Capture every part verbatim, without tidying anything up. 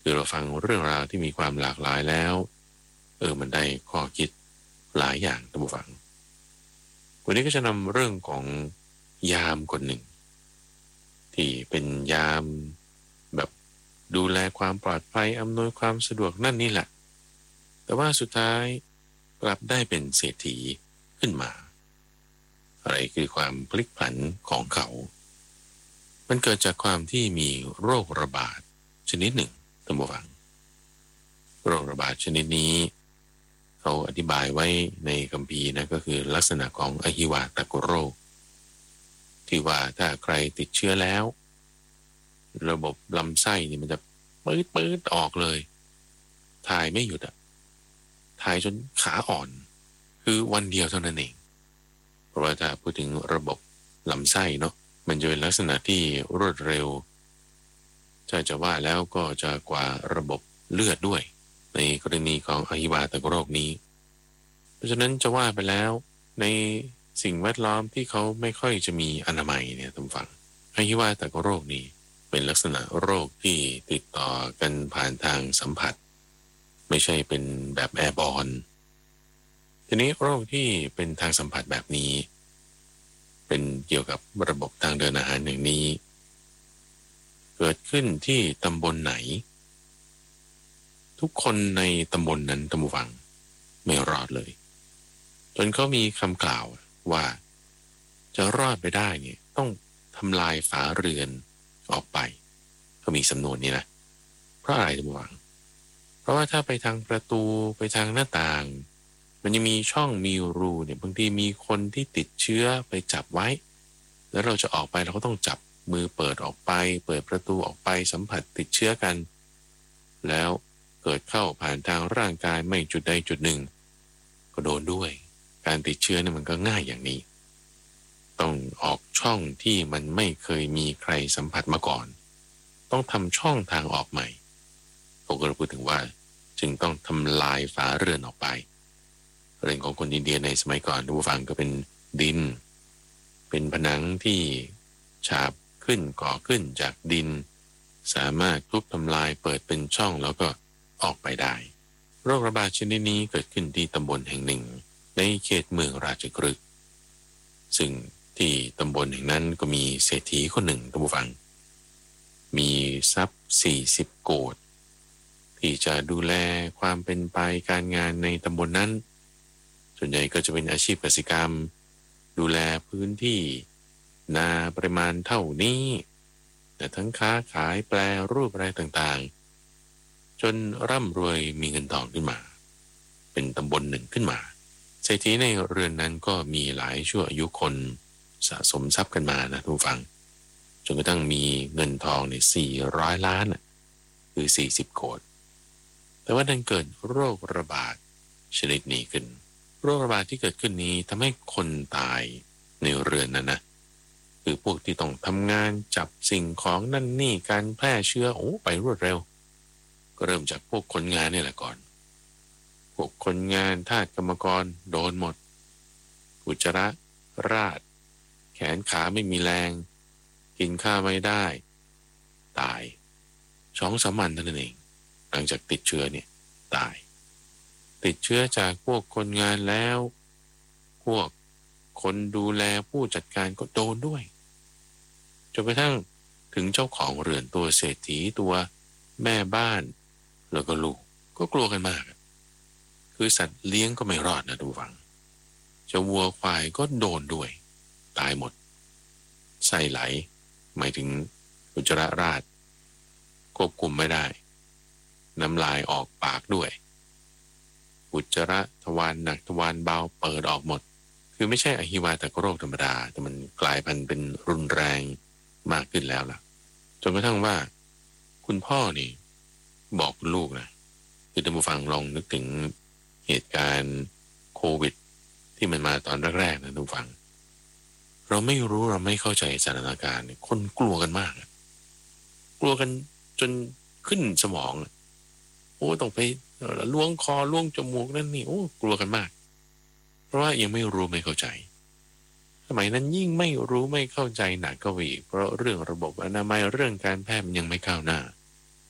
คือเราฟังเรื่องราวที่มีความหลากหลายแล้วเออมันได้ข้อคิดหลายอย่างท่านผู้ฟังวันนี้ก็จะนำเรื่องของยามคนหนึ่งที่เป็นยามแบบดูแลความปลอดภัยอำนวยความสะดวกนั่นนี่แหละแต่ว่าสุดท้ายกลับได้เป็นเศรษฐีขึ้นมาอะไรคือความพลิกผันของเขามันเกิดจากความที่มีโรคระบาดชนิดหนึ่งท่านผู้ฟังโรคระบาดชนิดนี้เขาอธิบายไว้ในคัมภีร์นะก็คือลักษณะของอหิวาตกโรคที่ว่าถ้าใครติดเชื้อแล้วระบบลำไส้นี่มันจะปื๊ดปื๊ดออกเลยถ่ายไม่หยุดอะถ่ายจนขาอ่อนคือวันเดียวเท่านั้นเองเพราะว่าถ้าพูดถึงระบบลำไส้เนาะมันจะเป็นลักษณะที่รวดเร็วถ้าจะว่าแล้วก็จะกว่าระบบเลือดด้วยในกรณีของอหิวาตกโรคนี้เพราะฉะนั้นจะว่าไปแล้วในสิ่งแวดล้อมที่เขาไม่ค่อยจะมีอนามัยเนี่ยท่านฟังอหิวาตกโรคนี้เป็นลักษณะโรคที่ติดต่อกันผ่านทางสัมผัสไม่ใช่เป็นแบบแอร์บอร์นทีนี้โรคที่เป็นทางสัมผัสแบบนี้เป็นเกี่ยวกับระบบทางเดินอาหารอย่างนี้เกิดขึ้นที่ตำบลไหนทุกคนในตำบลนั้นท่านผู้ฟังไม่รอดเลยจนเขามีคำกล่าวว่าจะรอดไปได้เนี่ยต้องทำลายฝาเรือนออกไปเขามีสำนวนนี้นะเพราะอะไรท่านผู้ฟังเพราะว่าถ้าไปทางประตูไปทางหน้าต่างมันยังมีช่องมีรูเนี่ยบางทีมีคนที่ติดเชื้อไปจับไว้แล้วเราจะออกไปเราก็ต้องจับมือเปิดออกไปเปิดประตูออกไปสัมผัสติดเชื้อกันแล้วเกิดเข้าผ่านทางร่างกายไม่จุดใดจุดหนึ่งก็โดนด้วยการติดเชื้อเนี่ยมันก็ง่ายอย่างนี้ต้องออกช่องที่มันไม่เคยมีใครสัมผัสมาก่อนต้องทำช่องทางออกใหม่ผมก็พูดถึงว่าจึงต้องทำลายฝาเรือนออกไปเรื่องของคนอินเดียในสมัยก่อนดูฟังก็เป็นดินเป็นผนังที่ฉาบขึ้นก่อขึ้นจากดินสามารถทุบทำลายเปิดเป็นช่องแล้วก็ออกไปได้โรคระบาดชนิดนี้เกิดขึ้นที่ตำบลแห่งหนึ่งในเขตเมืองราชกฤห์ซึ่งที่ตำบลแห่งนั้นก็มีเศรษฐีคนหนึ่งท่านผู้ฟังมีทรัพย์สี่สิบโกฏที่จะดูแลความเป็นไปการงานในตำบลนั้นส่วนใหญ่ก็จะเป็นอาชีพเกษตรกรรมดูแลพื้นที่นาปริมาณเท่านี้แต่ทั้งค้าขายแปรรูปอะไรต่างๆจนร่ำรวยมีเงินทองขึ้นมาเป็นตำบลหนึ่งขึ้นมาเศรษฐีในเรือนนั้นก็มีหลายชั่วอายุคนสะสมทรัพย์กันมานะทุกฟังจนกระทั่งมีเงินทองในสี่ร้อยล้านคือสี่สิบโกฏแต่ว่าดันเกิดโรคระบาดชนิดนี้ขึ้นโรคระบาดที่เกิดขึ้นนี้ทำให้คนตายในเรือนนั้นนะคือพวกที่ต้องทำงานจับสิ่งของนั่นนี่การแพร่เชื้อโอ้ไปรวดเร็วก็เริ่มจากพวกคนงานนี่แหละก่อนพวกคนงานทาสกรรมกรโดนหมดอุจจาระราดแขนขาไม่มีแรงกินข้าวไม่ได้ตายสองสามวันเท่านั้นเองหลังจากติดเชื้อเนี่ยตายติดเชื้อจากพวกคนงานแล้วพวกคนดูแลผู้จัดการก็โดนด้วยจนกระทั่งถึงเจ้าของเรือนตัวเศรษฐีตัวแม่บ้านแล้วก็ลูกก็กลัวกันมากคือสัตว์เลี้ยงก็ไม่รอดนะทุกฝังเจ้าวัวควายก็โดนด้วยตายหมดไส้ไหลหมายถึงอุจจาระราดควบคุมไม่ได้น้ำลายออกปากด้วยอุจจาระทวารหนักทวารเบาเปิดออกหมดคือไม่ใช่อหิวาตกโรคธรรมดาแต่มันกลายพันธุ์เป็นรุนแรงมากขึ้นแล้วล่ะจนกระทั่งว่าคุณพ่อนี่บอกคุณลูกนะคือท่านผู้ฟังลองนึกถึงเหตุการณ์โควิดที่มันมาตอนแรกๆนะท่านผู้ฟังเราไม่รู้เราไม่เข้าใจสถานการณ์คนกลัวกันมากกลัวกันจนขึ้นสมองโอ้ต้องไปล้วงคอล้วงจมูกนั่นนี่โอ้กลัวกันมากเพราะว่ายังไม่รู้ไม่เข้าใจสมัยนั้นยิ่งไม่รู้ไม่เข้าใจหนักก็อีกเพราะเรื่องระบบอนามัยเรื่องการแพทย์มันยังไม่ก้าวหน้า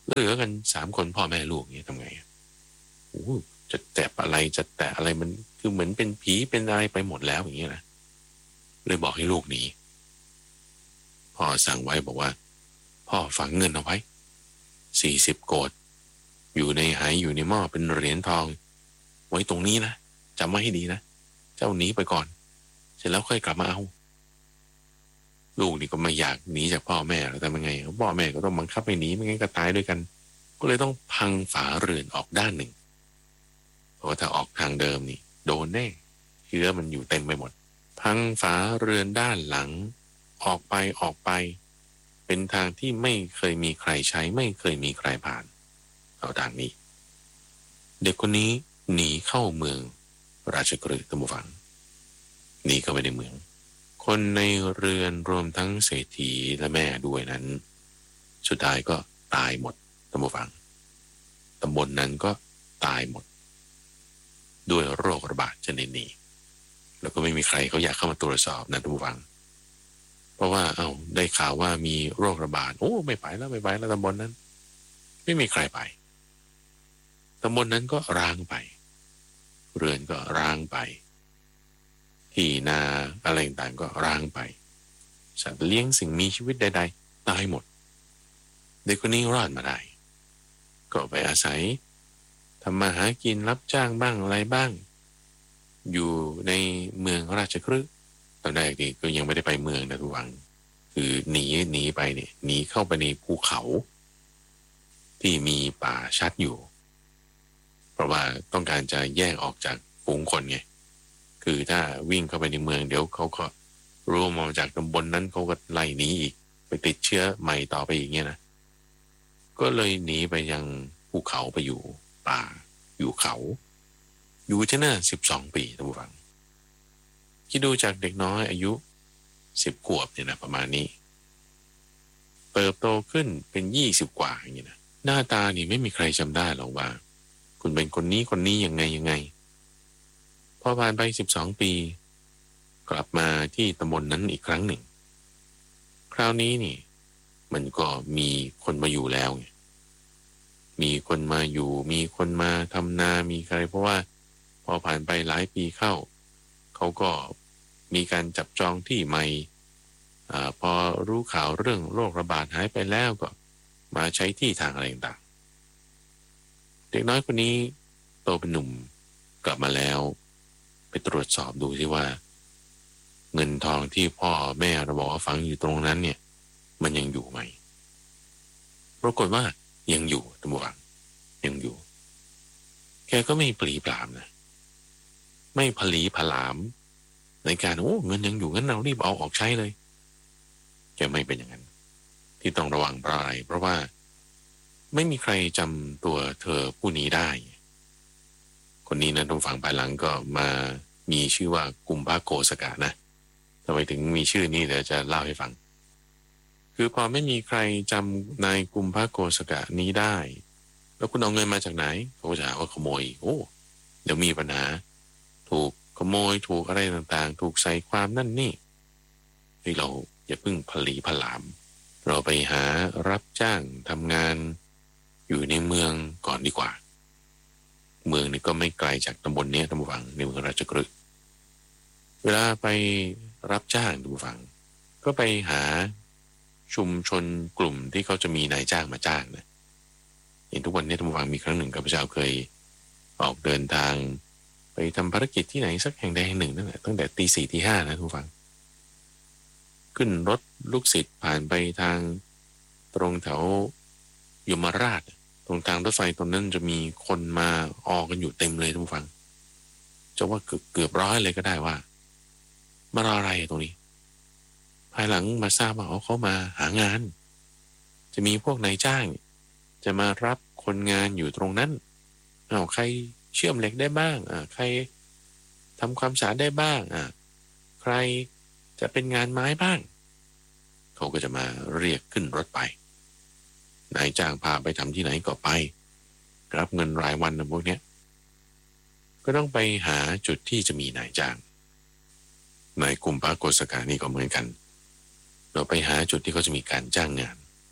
เหลือกันสามคนพ่อแม่ลูกเงี้ยทำไงโอ้จะแตะอะไรจะแตะอะไรมันคือเหมือนเป็นผีเป็นอะไรไปหมดแล้วอย่างเงี้ยนะเลยบอกให้ลูกหนีพ่อสั่งไว้บอกว่าพ่อฝังเงินเอาไว้สี่สิบโกฏอยู่ในหายอยู่ในหม้อเป็นเหรียญทองไว้ตรงนี้นะจำไว้ให้ดีนะเจ้าหนีไปก่อนเสร็จแล้วค่อยกลับมาเอาลูกนี่ก็ไม่อยากหนีจากพ่อแม่แล้วแต่ยังไงพ่อแม่ก็ต้องบังคับให้หนีไม่งั้นก็ตายด้วยกันก็เลยต้องพังฝาเรือนออกด้านหนึ่งเพราะว่าถ้าออกทางเดิมนี่โดนแน่เชื้อมันอยู่เต็มไปหมดพังฝาเรือนด้านหลังออกไปออกไปเป็นทางที่ไม่เคยมีใครใช้ไม่เคยมีใครผ่านเอาทางนี้เด็กคนนี้หนีเข้าเมืองราชกฤห์ตะมุฟังหนีเข้าไปในเมืองคนในเรือนรวมทั้งเศรษฐีและแม่ด้วยนั้นสุดท้ายก็ตายหมดตะมุฟังตำบลนนั้นก็ตายหมดด้วยโรคระบาดชนิดนี้แล้วก็ไม่มีใครเขาอยากเข้ามาตรวจสอบนะตะมุฟังเพราะว่าเอา้าได้ข่าวว่ามีโรคระบาดโอ้ไม่ไปแล้วไม่ไปแล้วตำบลนั้นไม่มีใครไปตำบลนั้นก็ร้างไปเรือนก็ร้างไปที่นาอะไรต่างก็ร้างไปสัตว์เลี้ยงสิ่งมีชีวิตใดๆตายหมดเด็กคนนี้รอดมาได้ก็ไปอาศัยทำมาหากินรับจ้างบ้างอะไรบ้างอยู่ในเมืองราชคฤห์ตอนแรกนี่ก็ยังไม่ได้ไปเมืองนะทุกวังคือหนีหนีไปเนี่ยหนีเข้าไปในภูเขาที่มีป่าชัดอยู่เพราะว่าต้องการจะแยกออกจากฝูงคนไงคือถ้าวิ่งเข้าไปในเมืองเดี๋ยวเขาก็รู้มาจากตำบลนั้นเขาก็ไล่หนีอีกไปติดเชื้อใหม่ต่อไปอีกเงี้ยนะก็เลยหนีไปยังภูเขาไปอยู่ป่าอยู่เขาอยู่ที่นั่นสิบสองปีท่านผู้ฟังคิดดูจากเด็กน้อยอายุสิบขวบเนี่ยนะประมาณนี้เติบโตขึ้นเป็นยี่สิบกว่าอย่างนี้นะหน้าตานี่ไม่มีใครจำได้หรอกว่าคุณเป็นคนนี้คนนี้ยังไงยังไงพอผ่านไปสิบสองปีกลับมาที่ตำบล น, นั้นอีกครั้งหนึ่งคราวนี้นี่มันก็มีคนมาอยู่แล้วไงมีคนมาอยู่มีคนมาทำนามีใครเพราะว่าพอผ่านไปหลายปีเข้าเขาก็มีการจับจองที่ใหม่อ่าพอรู้ข่าวเรื่องโรคระบาดหายไปแล้วก็มาใช้ที่ทางอะไรต่างๆเด็กน้อยคนนี้โตเป็นหนุ่มกลับมาแล้วไปตรวจสอบดูสิว่าเงินทองที่พ่อแม่เราบอกว่าฝังอยู่ตรงนั้นเนี่ยมันยังอยู่ไหมปรากฏว่ายังอยู่ท่านผู้ฟังยังอยู่แกก็ไม่ปลีปลามนะไม่ผลีผลามในการโอ้เงินยังอยู่งั้นเรารีบเอาออกใช้เลยแกไม่เป็นอย่างนั้นที่ต้องระวังเพราะอะไรเพราะว่าไม่มีใครจำตัวเธอผู้นี้ได้คนนี้นะท่านฟังภายหลังก็มามีชื่อว่ากุมภโกสกะนะทำไมถึงมีชื่อนี้เดี๋ยวจะเล่าให้ฟังคือพอไม่มีใครจำนายกุมภโกสกะนี้ได้แล้วคุณเอาเงินมาจากไหนเขาจะหาว่าขโมยโอ้เดี๋ยวมีปัญหาถูกขโมยถูกอะไรต่างๆถูกใส่ความนั่นนี่ให้เราอย่าเพิ่งผลีผลามเราไปหารับจ้างทำงานอยู่ในเมืองก่อนดีกว่าเมืองนี่ก็ไม่ไกลจากตำบลนี้ท่านผู้ฟังในเมืองราชกฤห์เวลาไปรับจ้างท่านผู้ฟังก็ไปหาชุมชนกลุ่มที่เขาจะมีนายจ้างมาจ้างนะเห็นทุกวันนี้ท่านผู้ฟังมีครั้งหนึ่งข้าพเจ้าเคยออกเดินทางไปทำภารกิจที่ไหนสักแห่งใดแห่งหนึ่งนั่นแหละตั้งแต่ตีสี่ตีห้านะท่านผู้ฟังขึ้นรถลูกศิษย์ผ่านไปทางตรงแถวยมราชตรงทางรถไฟตรงนั้นจะมีคนมาออกกันอยู่เต็มเลยท่านผู้ฟังจะว่าเกือบเกือบร้อยเลยก็ได้ว่ามารออะไรตรงนี้ภายหลังมาทราบว่าเขามาหางานจะมีพวกนายจ้างจะมารับคนงานอยู่ตรงนั้นเอาใครเชื่อมเหล็กได้บ้างอ่าใครทำความสะอาดได้บ้างอ่าใครจะเป็นงานไม้บ้างเขาก็จะมาเรียกขึ้นรถไปนายจ้างพาไปทำที่ไหนก็ไปรับเงินรายวันนะพวกเนี้ยก็ต้องไปหาจุดที่จะมีนายจ้างนายกุมภโกสกะนี่ก็เหมือนกันเราไปหาจุดที่เขาจะมีการจ้างงาน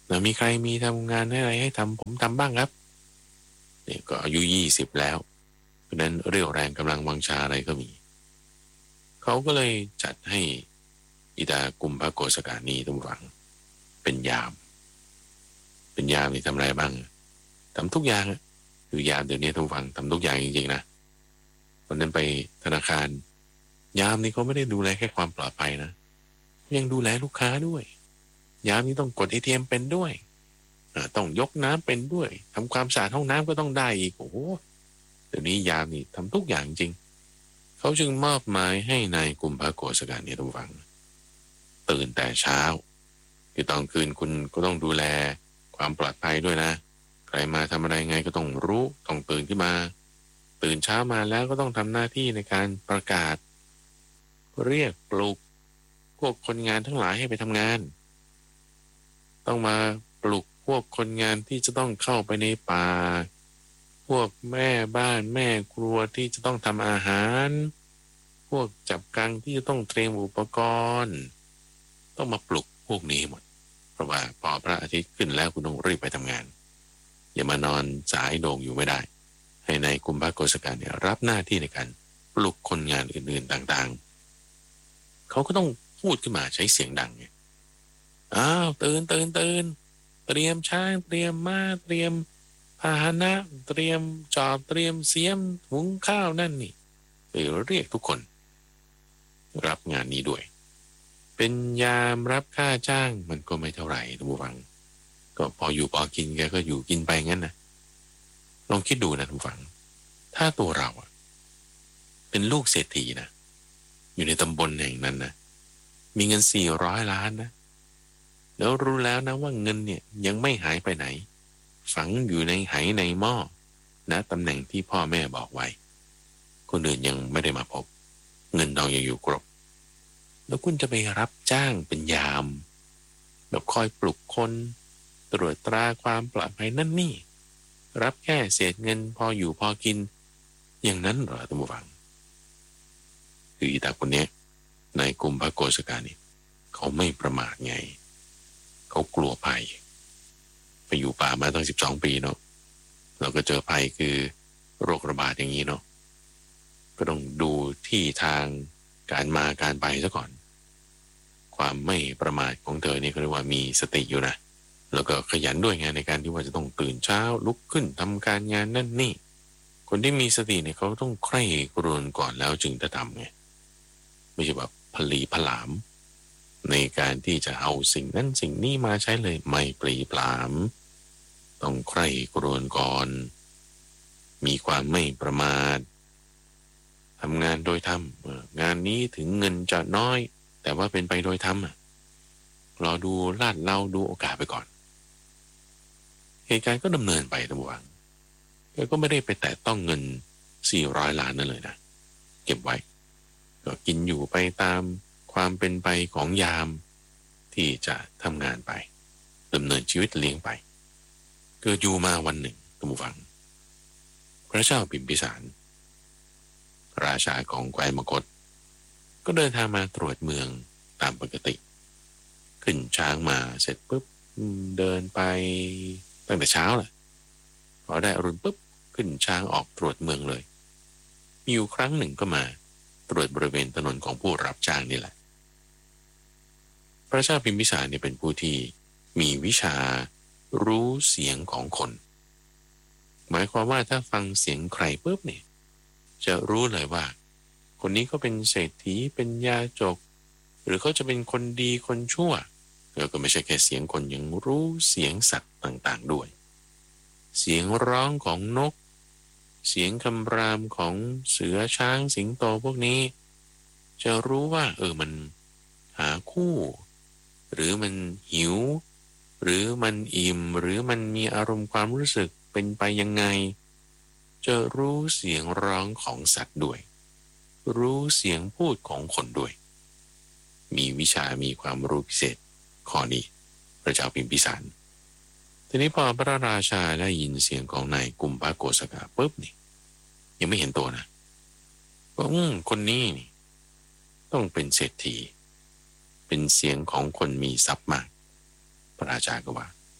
แล้วมีใครมีทำงานให้อะไรให้ทำผมทำบ้างครับเนี่ยก็อายุยี่สิบแล้วเพราะนั้นเรี่ยวแรงกำลังวังชาอะไรก็มีเขาก็เลยจัดให้อิดากุมภโกสกานีทุกฝังเป็นยามเป็นยามนี่ทำอะไรบ้างทำทุกอย่างคือยามเดี๋ยวนี้ทุกฝังทำทุกอย่างจริงๆนะวันนั้นไปธนาคารยามนี่เขาไม่ได้ดูแลแค่ความปลอดภัยนะยังดูแลลูกค้าด้วยยามนี่ต้องกด เอ ที เอ็ม เป็นด้วยต้องยกน้ำเป็นด้วยทำความสะอาดห้องน้ำก็ต้องได้อีกโอ้โหเดี๋ยวนี้ยามนี่ทำทุกอย่างจริงเขาจึงมอบหมายให้นายกุมภโกสกานีทุกฝังตื่นแต่เช้าคือตอนคืนคุณก็ต้องดูแลความปลอดภัยด้วยนะใครมาทำอะไรไงก็ต้องรู้ต้องตื่นขึ้นมาตื่นเช้ามาแล้วก็ต้องทำหน้าที่ในการประกาศเรียกปลุกพวกคนงานทั้งหลายให้ไปทำงานต้องมาปลุกพวกคนงานที่จะต้องเข้าไปในป่าพวกแม่บ้านแม่ครัวที่จะต้องทำอาหารพวกจับกังที่จะต้องเตรียมอุปกรณ์ต้องมาปลุกพวกนี้หมดเพราะว่าพอพระอาทิตย์ขึ้นแล้วคุณต้องรีบไปทำงานอย่ามานอนสายโด่งอยู่ไม่ได้ให้ในกุมภโกสกาเนี่ยรับหน้าที่ในการปลุกคนงานอื่นๆต่างๆเขาก็ต้องพูดขึ้นมาใช้เสียงดังไงอ้าวตื่นตื่นตื่นเตรียมช้างเตรียมม้าเตรียมพาหนะเตรียมจอบเตรียมเสียมหุงข้าวนั่นนี่ไปเรียกทุกคนรับงานนี้ด้วยเป็นยามรับค่าจ้างมันก็ไม่เท่าไหร่ทุกผู้ฟังก็พออยู่พอกินแกก็อยู่กินไปงั้นนะลองคิดดูนะทุกผู้ฟังถ้าตัวเราอะเป็นลูกเศรษฐีนะอยู่ในตำบลแห่งนั้นนะมีเงินสี่ร้อยล้านนะแล้วรู้แล้วนะว่าเงินเนี่ยยังไม่หายไปไหนฝังอยู่ในไหในหม้อนะตำแหน่งที่พ่อแม่บอกไว้คนอื่นยังไม่ได้มาพบเงินทองยังอยู่ครบแล้วคุณจะไปรับจ้างเป็นยามแบบคอยปลุกคนตรวจตราความปลอดภัยนั่นนี่รับแค่เศษเงินพออยู่พอกินอย่างนั้นเหรอท่านผู้ฟังคืออีตาคนนี้ในกุมภโกสกานี่เขาไม่ประมาทไงเขากลัวภัยไปอยู่ป่ามาตั้งสิบสองปีเนาะเราก็เจอภัยคือโรคระบาดอย่างนี้เนาะก็ต้องดูที่ทางการมาการไปซะก่อนความไม่ประมาทของเธอเนี่ยก็เรียกว่ามีสติอยู่นะแล้วก็ขยันด้วยงานในการที่ว่าจะต้องตื่นเช้าลุกขึ้นทำการงานนั่นนี่คนที่มีสติเนี่ยเขาต้องใคร่ครวญก่อนแล้วจึงจะทำไงไม่ใช่แบบพลีพลามในการที่จะเอาสิ่งนั้นสิ่งนี้มาใช้เลยไม่ปลีปลามต้องใคร่ครวญก่อนมีความไม่ประมาททำงานโดยธรรมงานนี้ถึงเงินจะน้อยแต่ว่าเป็นไปโดยธรรมรอดูลาดเราดูโอกาสไปก่อนเหตุการณ์ก็ดำเนินไปทั้งวันก็ไม่ได้ไปแตะต้องเงินสี่ร้อยล้านนั่นเลยนะเก็บไว้ก็กินอยู่ไปตามความเป็นไปของยามที่จะทำงานไปดำเนินชีวิตเลี้ยงไปเกิดอยู่มาวันหนึ่งท่านผู้ฟังพระเจ้าพิมพิสารราชาของแคว้นมคธก็เดินทางมาตรวจเมืองตามปกติขึ้นช้างมาเสร็จปุ๊บเดินไปตั้งแต่เช้าแหละพอได้อรุณปุ๊บขึ้นช้างออกตรวจเมืองเลยมีอยู่ครั้งหนึ่งก็มาตรวจบริเวณถนนของผู้รับจ้างนี่แหละพระเจ้าพิมพิสารเนี่ยเป็นผู้ที่มีวิชารู้เสียงของคนหมายความว่าถ้าฟังเสียงใครปุ๊บเนี่ยจะรู้เลยว่าคนนี้ก็เป็นเศรษฐีเป็นยาจกหรือเขาจะเป็นคนดีคนชั่วแล้วก็ไม่ใช่แค่เสียงคนยังรู้เสียงสัตว์ต่างๆด้วยเสียงร้องของนกเสียงคำรามของเสือช้างสิงโตพวกนี้จะรู้ว่าเออมันหาคู่หรือมันหิวหรือมันอิ่มหรือมันมีอารมณ์ความรู้สึกเป็นไปยังไงจะรู้เสียงร้องของสัตว์ด้วยรู้เสียงพูดของคนด้วยมีวิชามีความรู้พิเศษข้อนี้พระเจ้าพิมพิสารทีนี้พอพระราชาได้ยินเสียงของนายกุมภโกสกาปุ๊บนี่ยังไม่เห็นตัวนะว่าอืมคนนี้นี่ต้องเป็นเศรษฐีเป็นเสียงของคนมีทรัพย์มากพระราชาก็ว่า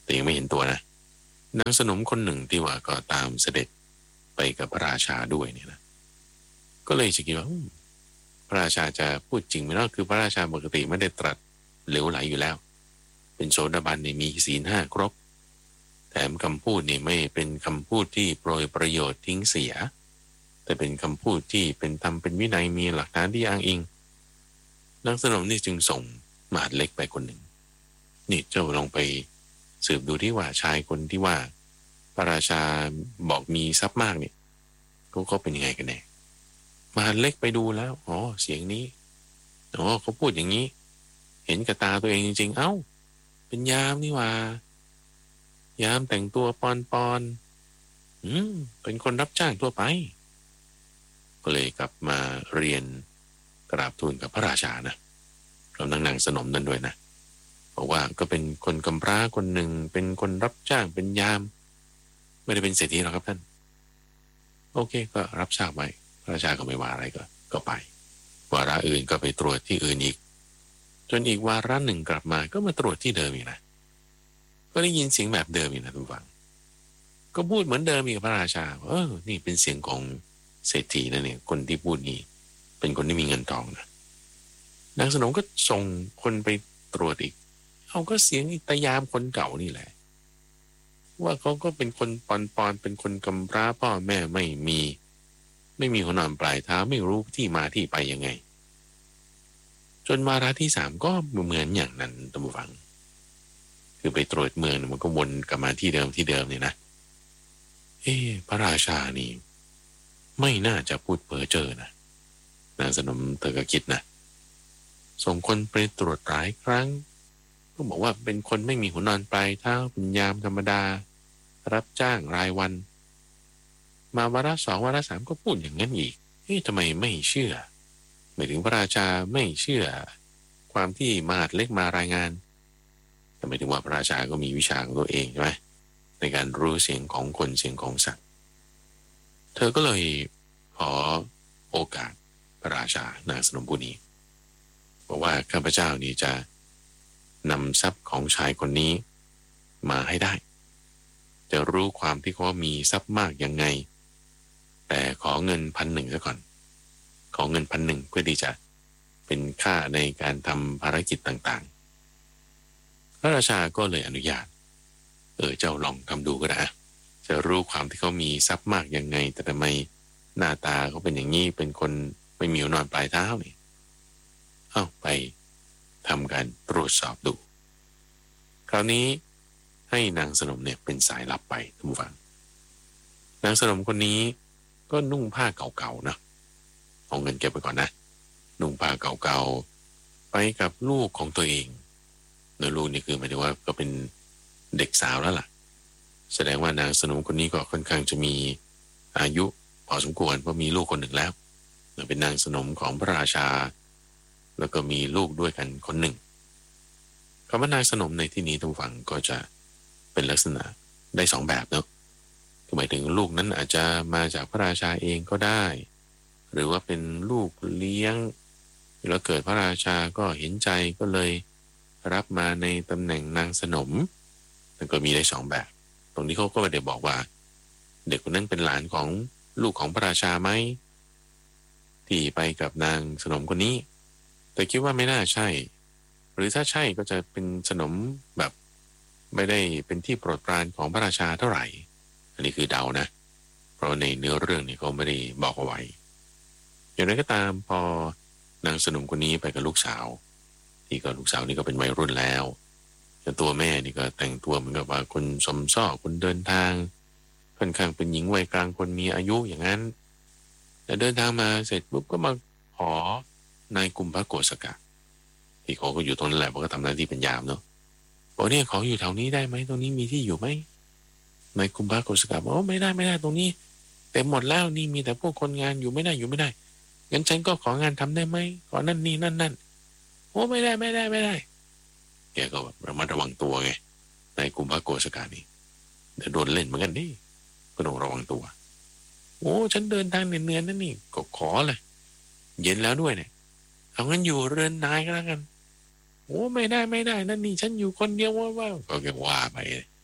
แต่ยังไม่เห็นตัวนะนางสนมคนหนึ่งที่ว่าก็ตามเสด็จไปกับพระราชาด้วยเนี่ยนะก็เลยจะคิดว่าพระราชาจะพูดจริงไหมเนาะคือพระราชาปกติไม่ได้ตรัสเหลวไหลอยู่แล้วเป็นโสดาบันเนี่ยมีศีลห้าครบแถมคำพูดนี่ไม่เป็นคำพูดที่โปรยประโยชน์ทิ้งเสียแต่เป็นคำพูดที่เป็นธรรมเป็นวินัยมีหลักฐานที่อ้างอิงนางสนมนี่จึงส่งมหาดเล็กไปคนหนึ่งนี่เจ้าลองไปสืบดูที่ว่าชายคนที่ว่าพระราชาบอกมีทรัพย์มากเนี่ยเขาเขาเป็นยังไงกันแน่มหาดเล็กไปดูแล้วอ๋อเสียงนี้อ๋อเขาพูดอย่างนี้เห็นกับตาตัวเองจริงๆเอ้าเป็นยามนี่ว่ายามแต่งตัวปอนปอนอืมเป็นคนรับจ้างทั่วไปก็เลยกลับมาเรียนกราบทูลกับพระราชานะเรานางนางสนมนั่นด้วยนะบอกว่าก็เป็นคนกำพร้าคนหนึ่งเป็นคนรับจ้างเป็นยามไม่ได้เป็นเศรษฐีหรอกครับท่านโอเคก็รับทราบไว้พระราชาก็ไม่ว่าอะไรก็ก็ไปวาระอื่นก็ไปตรวจที่อื่นอีกจนอีกวาระหนึ่งกลับมาก็มาตรวจที่เดิมอีกนะก็ได้ยินเสียงแบบเดิมอีกนะทุกฝังก็พูดเหมือนเดิมอีกพระราชาเออนี่เป็นเสียงของเศรษฐีนะเนี่ยคนที่พูดนี่เป็นคนที่มีเงินทองนะนางสนมก็ส่งคนไปตรวจอีกเอาก็เสียงอิตยามคนเก่านี่แหละว่าเขาก็เป็นคนปอนปอนเป็นคนกำพร้าพ่อแม่ไม่มีไม่มีหัวนอนปลายเท้าไม่รู้ที่มาที่ไปยังไงจนวาระที่สามก็เหมือนอย่างนั้นท่านผู้ฟังคือไปตรวจเมืองมันก็วนกลับมาที่เดิมที่เดิมเนี่ยนะเอ๊ะพระราชานี่ไม่น่าจะพูดเพ้อเจ้อนะนางสนมเธอก็คิดนะส่งคนไปตรวจหลายครั้งก็บอกว่าเป็นคนไม่มีหัวนอนปลายเท้าเป็นยามธรรมดารับจ้างรายวันมาวาระสองวาระสามก็พูดอย่างนั้นอีกเอ๊ะทำไมไม่เชื่อหมายถึงพระราชาไม่เชื่อความที่มหาดเล็กมารายงานแต่หมายถึงว่าพระราชาก็มีวิชาของตัวเองใช่ไหมในการรู้เสียงของคนเสียงของสัตว์เธอก็เลยขอโอกาสพระราชานางสนมผู้นี้บอกว่าข้าพเจ้านี่จะนำทรัพย์ของชายคนนี้มาให้ได้จะรู้ความที่เขามีทรัพย์มากยังไงแต่ขอเงินพันหนึ่งซะก่อนขอเงินพันหนึ่งเพื่อที่จะเป็นค่าในการทำภารกิจต่างๆพระราชาก็เลยอนุญาตเออเจ้าลองทำดูก็ได้จะรู้ความที่เขามีทรัพย์มากยังไงแต่ทำไมหน้าตาเขาเป็นอย่างนี้เป็นคนไม่มีหัวนอนปลายเท้านี่เอ้าไปทำการตรวจสอบดูคราวนี้ให้นางสนมเนี่ยเป็นสายลับไปท่านผู้ฟังนางสนมคนนี้ก็นุ่งผ้าเก่าๆนะเอาเงินเก็บไปก่อนนะนุ่งผ้าเก่าๆไปกับลูกของตัวเองเนื้อลูกนี่คือหมายถึงว่าก็เป็นเด็กสาวแล้วล่ะแสดงว่านางสนมคนนี้ก็ค่อนข้างจะมีอายุพอสมควรเพราะมีลูกคนหนึ่งแล้วเป็นนางสนมของพระราชาแล้วก็มีลูกด้วยกันคนหนึ่งคำว่านางสนมในที่นี้ท่านผู้ฟังก็จะเป็นลักษณะได้สองแบบเนาะหมายถึงลูกนั้นอาจจะมาจากพระราชาเองก็ได้หรือว่าเป็นลูกเลี้ยงแล้วเกิดพระราชาก็เห็นใจก็เลยรับมาในตำแหน่งนางสนมมันก็มีได้สองแบบตรงนี้เขาก็ไม่ได้บอกว่าเด็กคนนั้นเป็นหลานของลูกของพระราชาไหมที่ไปกับนางสนมคนนี้แต่คิดว่าไม่น่าใช่หรือถ้าใช่ก็จะเป็นสนมแบบไม่ได้เป็นที่โปรดปรานของพระราชาเท่าไหร่อันนี้คือเดานะเพราะในเนื้อเรื่องนี่เขาไม่ได้บอกเอาไว้อย่างไรก็ตามพอนางสนมคนนี้ไปกับลูกสาวที่ก็ลูกสาวนี่ก็เป็นวัยรุ่นแล้วแต่ตัวแม่นี่ก็แต่งตัวเหมือนกับว่าคนสมซ้อคนเดินทางค่อนข้างเป็นหญิงวัยกลางคนมีอายุอย่างนั้นแต่เดินทางมาเสร็จปุ๊บก็มาขอนายกุมภโกศกะที่เขาก็อยู่ตรงนั้นแหละเพราะก็ทำหน้าที่เป็นยามเนาะบอกเนี่ยขออยู่แถวนี้ได้ไหมตรงนี้มีที่อยู่ไหมนายกุมภโกศกะบอกไม่ได้ไม่ได้ตรงนี้เต็มหมดแล้วนี่มีแต่พวกคนงานอยู่ไม่ได้อยู่ไม่ได้งั้นฉันก็ของานทำได้ไหมขอนั่นนี่นั่นนั่นโอ้ไม่ได้ไม่ได้ไม่ได้แกก็แบบระมัดระวังตัวไงนายกุมภโกศกะนี่เดี๋ยวโดนเล่นเหมือนกันนี่ก็ต้องระวังตัวโอ้ฉันเดินทางเหนื่อยๆนั่นนี่ก็ขอเลยเย็นแล้วด้วยเนี่ยเอางั้นอยู่เรือนนายก็แล้วกันโอ้ไม่ได้ไม่ได้นั่นนี่ฉันอยู่คนเดียวว่าว่าก็แกว่าไป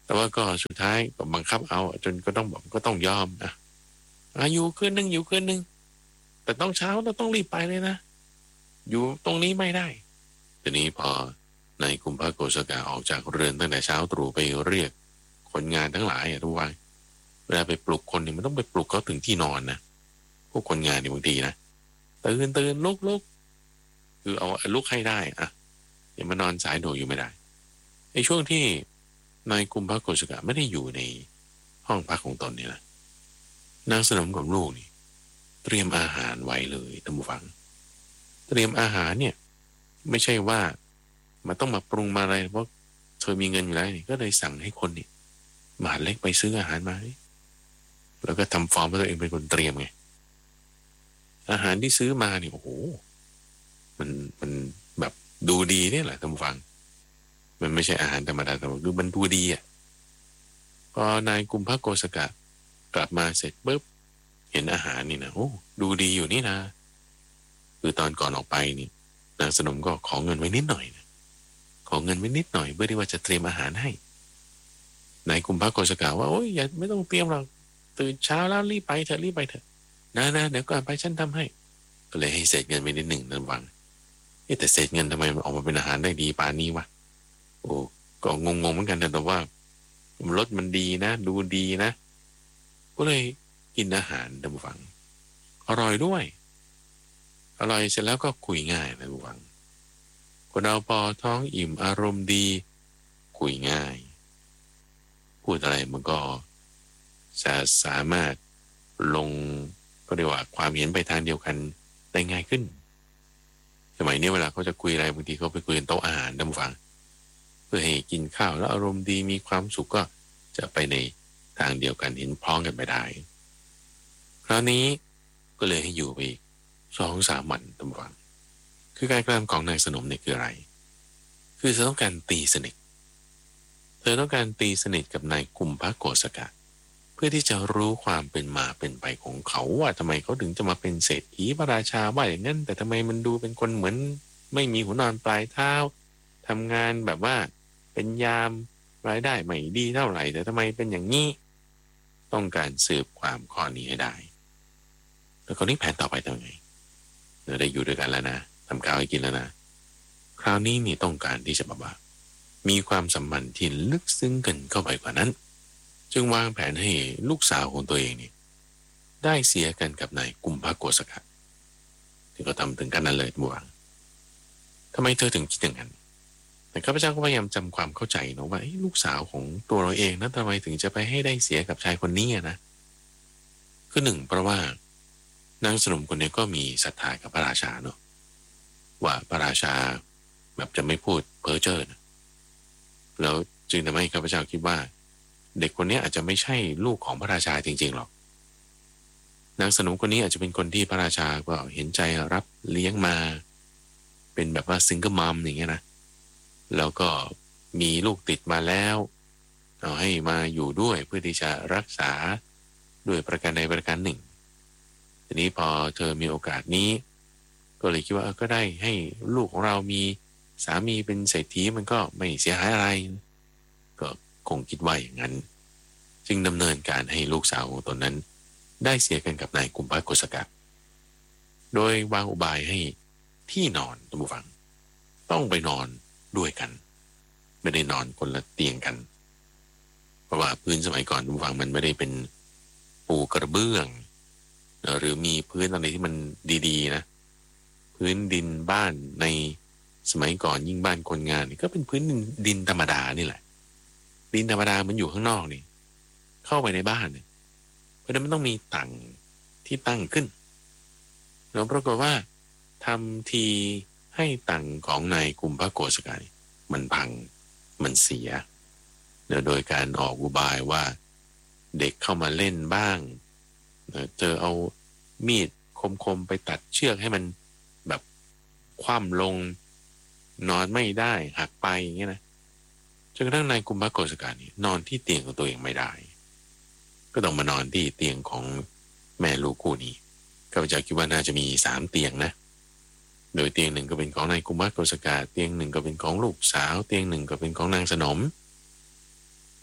แต่ว่าก็สุดท้ายก็บังคับเอาจนก็ต้องบอกก็ต้องยอมอ่ะอาอยู่คืนหนึ่งอยู่คืนหนึ่งแต่ต้องเช้าเราต้องรีบไปเลยนะอยู่ตรงนี้ไม่ได้ทีนี้พอนายกุมภโกศกะออกจากเรือนตั้งแต่เช้าตรู่ไปเรียกคนงานทั้งหลายอ่ะทุกวันเวลาไปปลุกคนเนี่ยมันต้องไปปลุกเขาถึงที่นอนนะพวกคนงานเนี่ยบางทีนะตื่นตื่นลุกลุกคือเอาลุกให้ได้อ่ะอย่ามานอนสายโดยอยู่ไม่ได้ในช่วงที่นายกุมภโกศกะไม่ได้อยู่ในห้องพักของตนเนี่ยนะนางสนมกับลูกนี่เตรียมอาหารไว้เลยท่านผู้ฟังเตรียมอาหารเนี่ยไม่ใช่ว่ามันต้องมาปรุงมาอะไรเพราะเธอมีเงินอยู่แล้วนี่ก็เลยสั่งให้คนนี่มหาเล็กไปซื้ออาหารมาแล้วก็ทำฟอร์มว่าตัวเองเป็นคนเตรียมไงอาหารที่ซื้อมาเนี่ยโอ้โหมันมันแบบดูดีเนี่ยแหละท่านผู้ฟังมันไม่ใช่อาหารธรรมดาแต่ว่าดูมันดูดีอ่ะพอนายกุมภโกศกะกลับมาเสร็จปุ๊บเห็นอาหารนี่นะโอ้ดูดีอยู่นี่นะคือตอนก่อนออกไปนี่นางสนมก็ขอเงินไว้นิดหน่อยนะขอเงินไว้นิดหน่อยเพื่อที่ว่าจะเตรียมอาหารให้นายกุมภโกศกะว่าโอ้ยอย่าไม่ต้องเตรียมหรอกตื่นเช้าแล้วรีบไปเถอะรีบไปเถอะนะนะเดี๋ยวก่อนไปฉันทำให้ก็เลยให้เศษเงินไปนิดหนึ่งนั่นวังแต่เศษเงินทำไมมันออกมาเป็นอาหารได้ดีป่านนี้วะโอ้ก็งงๆเหมือนกันแต่ว่ารสมันดีนะดูดีนะก็เลยกินอาหารท่านผู้ฟังอร่อยด้วยอร่อยเสร็จแล้วก็คุยง่ายท่านผู้ฟังคนเราพอท้องอิ่มอารมณ์ดีคุยง่ายพูดอะไรมันก็จะสามารถลงก็เรียกว่าความเห็นไปทางเดียวกันได้ง่ายขึ้นสมัยนี้เวลาเขาจะคุยอะไรบางทีเขาไปคุยกันโต๊ะอาหารท่านผู้ฟังเพื่อให้กินข้าวแล้วอารมณ์ดีมีความสุขก็จะไปในทางเดียวกันเห็นพ้องกันไปได้คราวนี้ก็เลยให้อยู่ไปอีกสองสามวันท่านผู้ฟังคือการกระทำของนางสนมเนี่ยคืออะไรคือเธอต้องการตีสนิทเธอต้องการตีสนิทกับนายกุมภโกศกะเพื่อที่จะรู้ความเป็นมาเป็นไปของเขาว่าทำไมเขาถึงจะมาเป็นเศรษฐีพระราชาว่าอย่างนั้นแต่ทำไมมันดูเป็นคนเหมือนไม่มีหัวนอนปลายเท้าทำงานแบบว่าเป็นยามรายได้ไม่ดีเท่าไหร่แต่ทำไมเป็นอย่างนี้ต้องการสืบความข้อนี้ให้ได้แล้วคราวนี้แผนต่อไปทำไงเราได้อยู่ด้วยกันแล้วนะทำข้าวให้กินแล้วนะคราวนี้นี่ต้องการที่จะแบบว่ามีความสัมพันธ์ที่ลึกซึ้งกันเข้าไปกว่านั้นจึงวางแผนให้ลูกสาวของตัวเองนี่ได้เสียกันกับนายกุมภโกศกะที่เขาทำถึงกันนั้นเลยบัวทำไมเธอถึงคิดอย่างนั้นแต่ข้าพเจ้าก็พยายามจำความเข้าใจนะว่าลูกสาวของตัวเราเองนะทำไมถึงจะไปให้ได้เสียกับชายคนนี้นะคือหนึ่งเพราะว่านางสนมคนนี้ก็มีศรัทธากับพระราชาเนาะว่าพระราชาแบบจะไม่พูดเพ้อเจ้อนะแล้วจึงทำให้ข้าพเจ้าคิดว่าเด็กคนนี้อาจจะไม่ใช่ลูกของพระราชาจริงๆหรอกนางสนมคนนี้อาจจะเป็นคนที่พระราชาก็เห็นใจรับเลี้ยงมาเป็นแบบว่าซิงเกิลมัมอย่างเงี้ยนะแล้วก็มีลูกติดมาแล้วเอาให้มาอยู่ด้วยเพื่อที่จะรักษาด้วยประการใดประการหนึ่งทีนี้พอเธอมีโอกาสนี้ก็เลยคิดว่าก็ได้ให้ลูกของเรามีสามีเป็นเศรษฐีมันก็ไม่เสียหายอะไรก็คงคิดว่าอย่างนั้นจึงดำเนินการให้ลูกสาวของตนนั้นได้เสียกันกับนายกุมภโกศกะโดยวางอุบายให้ที่นอนท่านผู้ฟังต้องไปนอนด้วยกันไม่ได้นอนคนละเตียงกันเพราะว่าพื้นสมัยก่อนท่านผู้ฟังมันไม่ได้เป็นปูกระเบื้องหรือมีพื้นอะไรที่มันดีๆนะพื้นดินบ้านในสมัยก่อนยิ่งบ้านคนงานนี่ก็เป็นพื้นดินธรรมดานี่แหละดินธรรมดามันอยู่ข้างนอกนี่เข้าไปในบ้านเนี่ยเพราะฉะนั้นมันต้องมีตั่งที่ตั้งขึ้นแล้วปรากฏว่าทำทีให้ตั่งของนายกุมภโกศกะมันพังมันเสียโดยการออกอุบายว่าเด็กเข้ามาเล่นบ้างเจอเอามีดคมๆไปตัดเชือกให้มันแบบคว่ำลงนอนไม่ได้หักไปอย่างเงี้ยนะจนกระทั่งนายกุมภโกศกะนี่นอนที่เตียงของตัวเองไม่ได้ก็ต้องมานอนที่เตียงของแม่ลูกคู่นี้ข้าพเจ้าคิดว่าน่าจะมีสามเตียงนะโดยเตียงหนึ่งก็เป็นของนายกุมภโกศกะเตียงหนึ่งก็เป็นของลูกสาวเตียงหนึ่งก็เป็นของนางสนม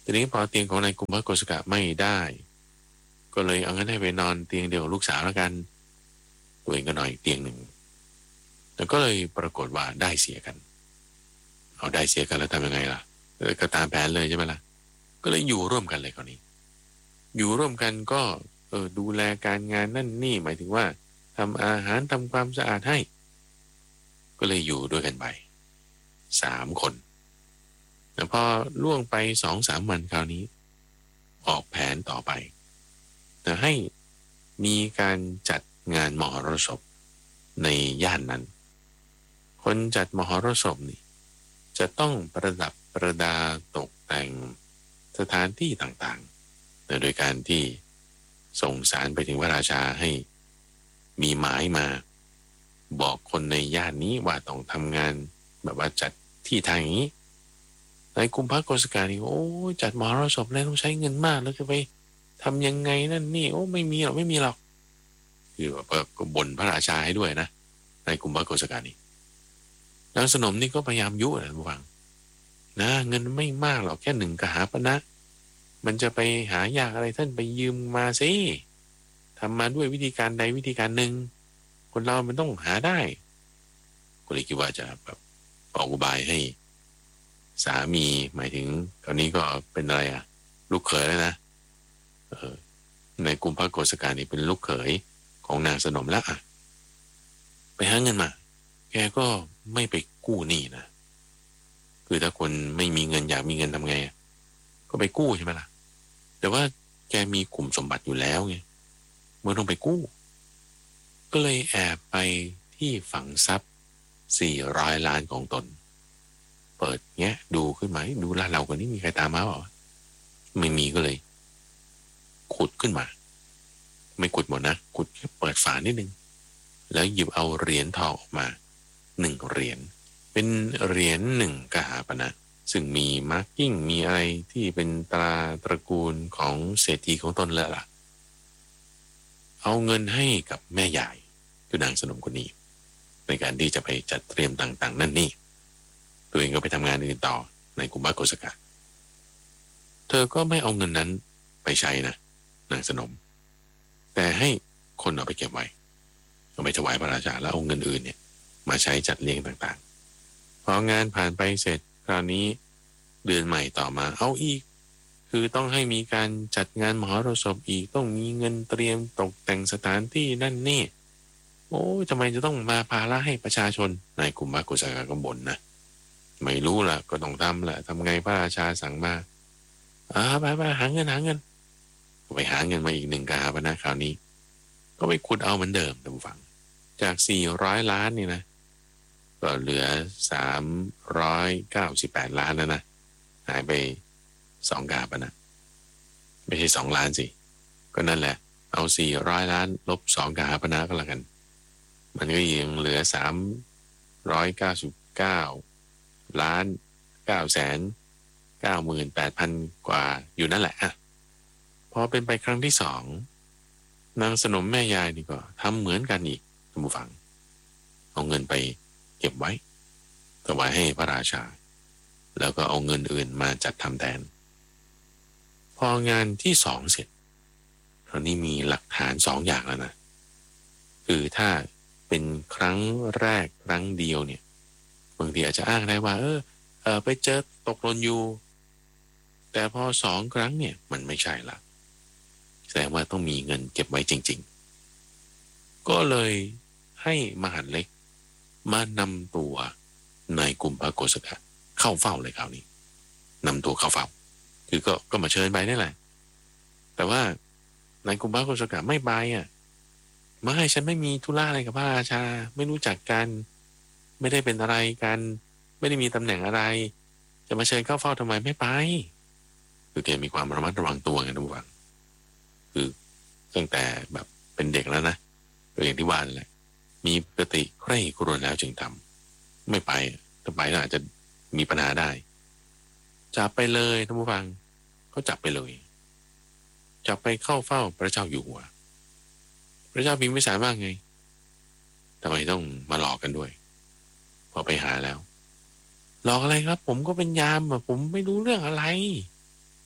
ทีนี้พอเตียงของนายกุมภโกสกะไม่ได้ก็เลยเอางั้นให้ไปนอนเตียงเดียวกับลูกสาวแล้วกันตัวเองก็นอนอีกเตียงหนึ่งแล้วก็เลยปรากฏว่าได้เสียกันเอาได้เสียกันแล้วทำยังไงล่ะก็ตามแผนเลยใช่ไหมล่ะก็เลยอยู่ร่วมกันเลยคราวนี้อยู่ร่วมกันก็เออดูแลการงานนั่นนี่หมายถึงว่าทำอาหารทำความสะอาดให้ก็เลยอยู่ด้วยกันไปสามคนแต่พอล่วงไปสองสามวันคราวนี้ออกแผนต่อไปแต่ให้มีการจัดงานมหรสพในย่านนั้นคนจัดมหรสพนี่จะต้องประดับประดาตกแต่งสถานที่ต่างๆโดยการที่ส่งสารไปถึงพระราชาให้มีหมายมาบอกคนในย่านนี้ว่าต้องทำงานแบบว่าจัดที่ทางอย่างนี้ในกุมภโกสกานี่โอ้จัดมหรสพแล้วต้องใช้เงินมากแล้วจะไปทำยังไงนั่นนี่โอ้ไม่มีหรอกไม่มีหรอกคือแบบก็บ่นพระราชาให้ด้วยนะในกุมภโกสกานี่นางสนมนี่ก็พยายามยุนะระวังนะเงินไม่มากหรอกแค่หนึ่งกหาปณะมันจะไปหายากอะไรท่านไปยืมมาสิทำมาด้วยวิธีการใดวิธีการหนึ่งคนเรามันต้องหาได้ก็เลยคิดว่าจะแบบออกอุบายให้สามีหมายถึงตอนนี้ก็เป็นอะไรอะลูกเขยแล้วนะเออในกุมภโกสกานี่เป็นลูกเขยของนางสนมแล้วอะไปหาเงินมาแกก็ไม่ไปกู้หนี้นะคือถ้าคนไม่มีเงินอยากมีเงินทำไงก็ไปกู้ใช่ไหมล่ะแต่ว่าแกมีกลุ่มสมบัติอยู่แล้วไงเมื่อต้องไปกู้ก็เลยแอบไปที่ฝังทรัพย์สี่ร้อยล้านของตนเปิดเงี้ยดูขึ้นไหมดูลาดเราคนนี้มีใครตามมาเปล่าไม่มีก็เลยขุดขึ้นมาไม่ขุดหมดนะขุดแค่เปิดฝานิดนึงแล้วหยิบเอาเหรียญทองออกมาหนึ่งเหรียญเป็นเหรียญหนึ่งกหาปณะซึ่งมีมาร์กิ้งมีอะไรที่เป็นตราตระกูลของเศรษฐีของตนแล้วล่ะเอาเงินให้กับแม่ยายคือนางสนมคนนี้ในการที่จะไปจัดเตรียมต่างๆนั่นนี่ตัวเองก็ไปทำงานอื่นต่อในกุมภโกสกะเธอก็ไม่เอาเงินนั้นไปใช้นะนางสนมแต่ให้คนเอาไปเก็บไว้เอาไปถวายพระราชาแล้วเอาเงินอื่นเนี่ยมาใช้จัดเลี้ยงต่างๆพองานผ่านไปเสร็จคราวนี้เดือนใหม่ต่อมาเอาอีกคือต้องให้มีการจัดงานมหรสพอีกต้องมีเงินเตรียมตกแต่งสถานที่นั่นนี่โอ้ทำไมจะต้องมาภาระให้ประชาชนนายกุมภโกสกะก็บ่นนะไม่รู้ล่ะก็ต้องทำแหละทำไงพระราชาสั่งมาอ่าไปไปหาเงินหาเงินไปหาเงินมาอีกหนึ่งกหาปณะคราวนี้ก็ไปขุดเอาเหมือนเดิมท่านผู้ฟังจากสี่ร้อยล้านนี่นะก็เหลือสามร้อยเก้าสิบแปดล้านแล้วนะหายไปสองกหาปณะไม่ใช่สองล้านสิก็นั่นแหละเอาสี่ร้อยล้านลบสองกหาปณะก็แล้วกันมันก็ยังเหลือสามร้อยเก้าสิบเก้าล้านเก้าแสนเก้าหมื่นแปดพันกว่าอยู่นั่นแหละอ่ะพอเป็นไปครั้งที่สองนางสนมแม่ยายนี่ก็ทำเหมือนกันอีกท่านผู้ฟังเอาเงินไปเก็บไว้ถวายให้พระราชาแล้วก็เอาเงินอื่นมาจัดทำแทนพองานที่สองเสร็จคราวนี้มีหลักฐานสองอย่างแล้วนะคือถ้าเป็นครั้งแรกครั้งเดียวเนี่ยบางทีอาจจะอ้างได้ว่าเออเออไปเจอตกหล่นอยู่แต่พอสองครั้งเนี่ยมันไม่ใช่ละแสดงว่าต้องมีเงินเก็บไว้จริงๆก็เลยให้มหาดเล็กมานำตัวนายกุมภโกสกะเข้าเฝ้าเลยคราวนี้นำตัวเข้าเฝ้าคือก็ก็มาเชิญไปนี่แหละแต่ว่านายกุมภโกสกะไม่ไปอ่ะไม่ให้ฉันไม่มีธุระอะไรกับพระราชาไม่รู้จักกันไม่ได้เป็นอะไรกันไม่ได้มีตำแหน่งอะไรจะมาเชิญเข้าเฝ้าทำไมไม่ไปคือแกมีความระมัดระวังตัวไงทุกวันคือตั้งแต่แบบเป็นเด็กแล้วนะตัวอย่างที่ว่าแหละมีปกติใคร่ครวญแล้วจึงทำไม่ไปถ้าไปก็อาจจะมีปัญหาได้จับไปเลยท่านผู้ฟังเขาจับไปเลยจับไปเข้าเฝ้าพระเจ้าอยู่หัวพระเจ้าพิมพิสารว่าไงทำไมต้องมาหลอกกันด้วยพอไปหาแล้วหลอกอะไรครับผมก็เป็นยามอะผมไม่รู้เรื่องอะไร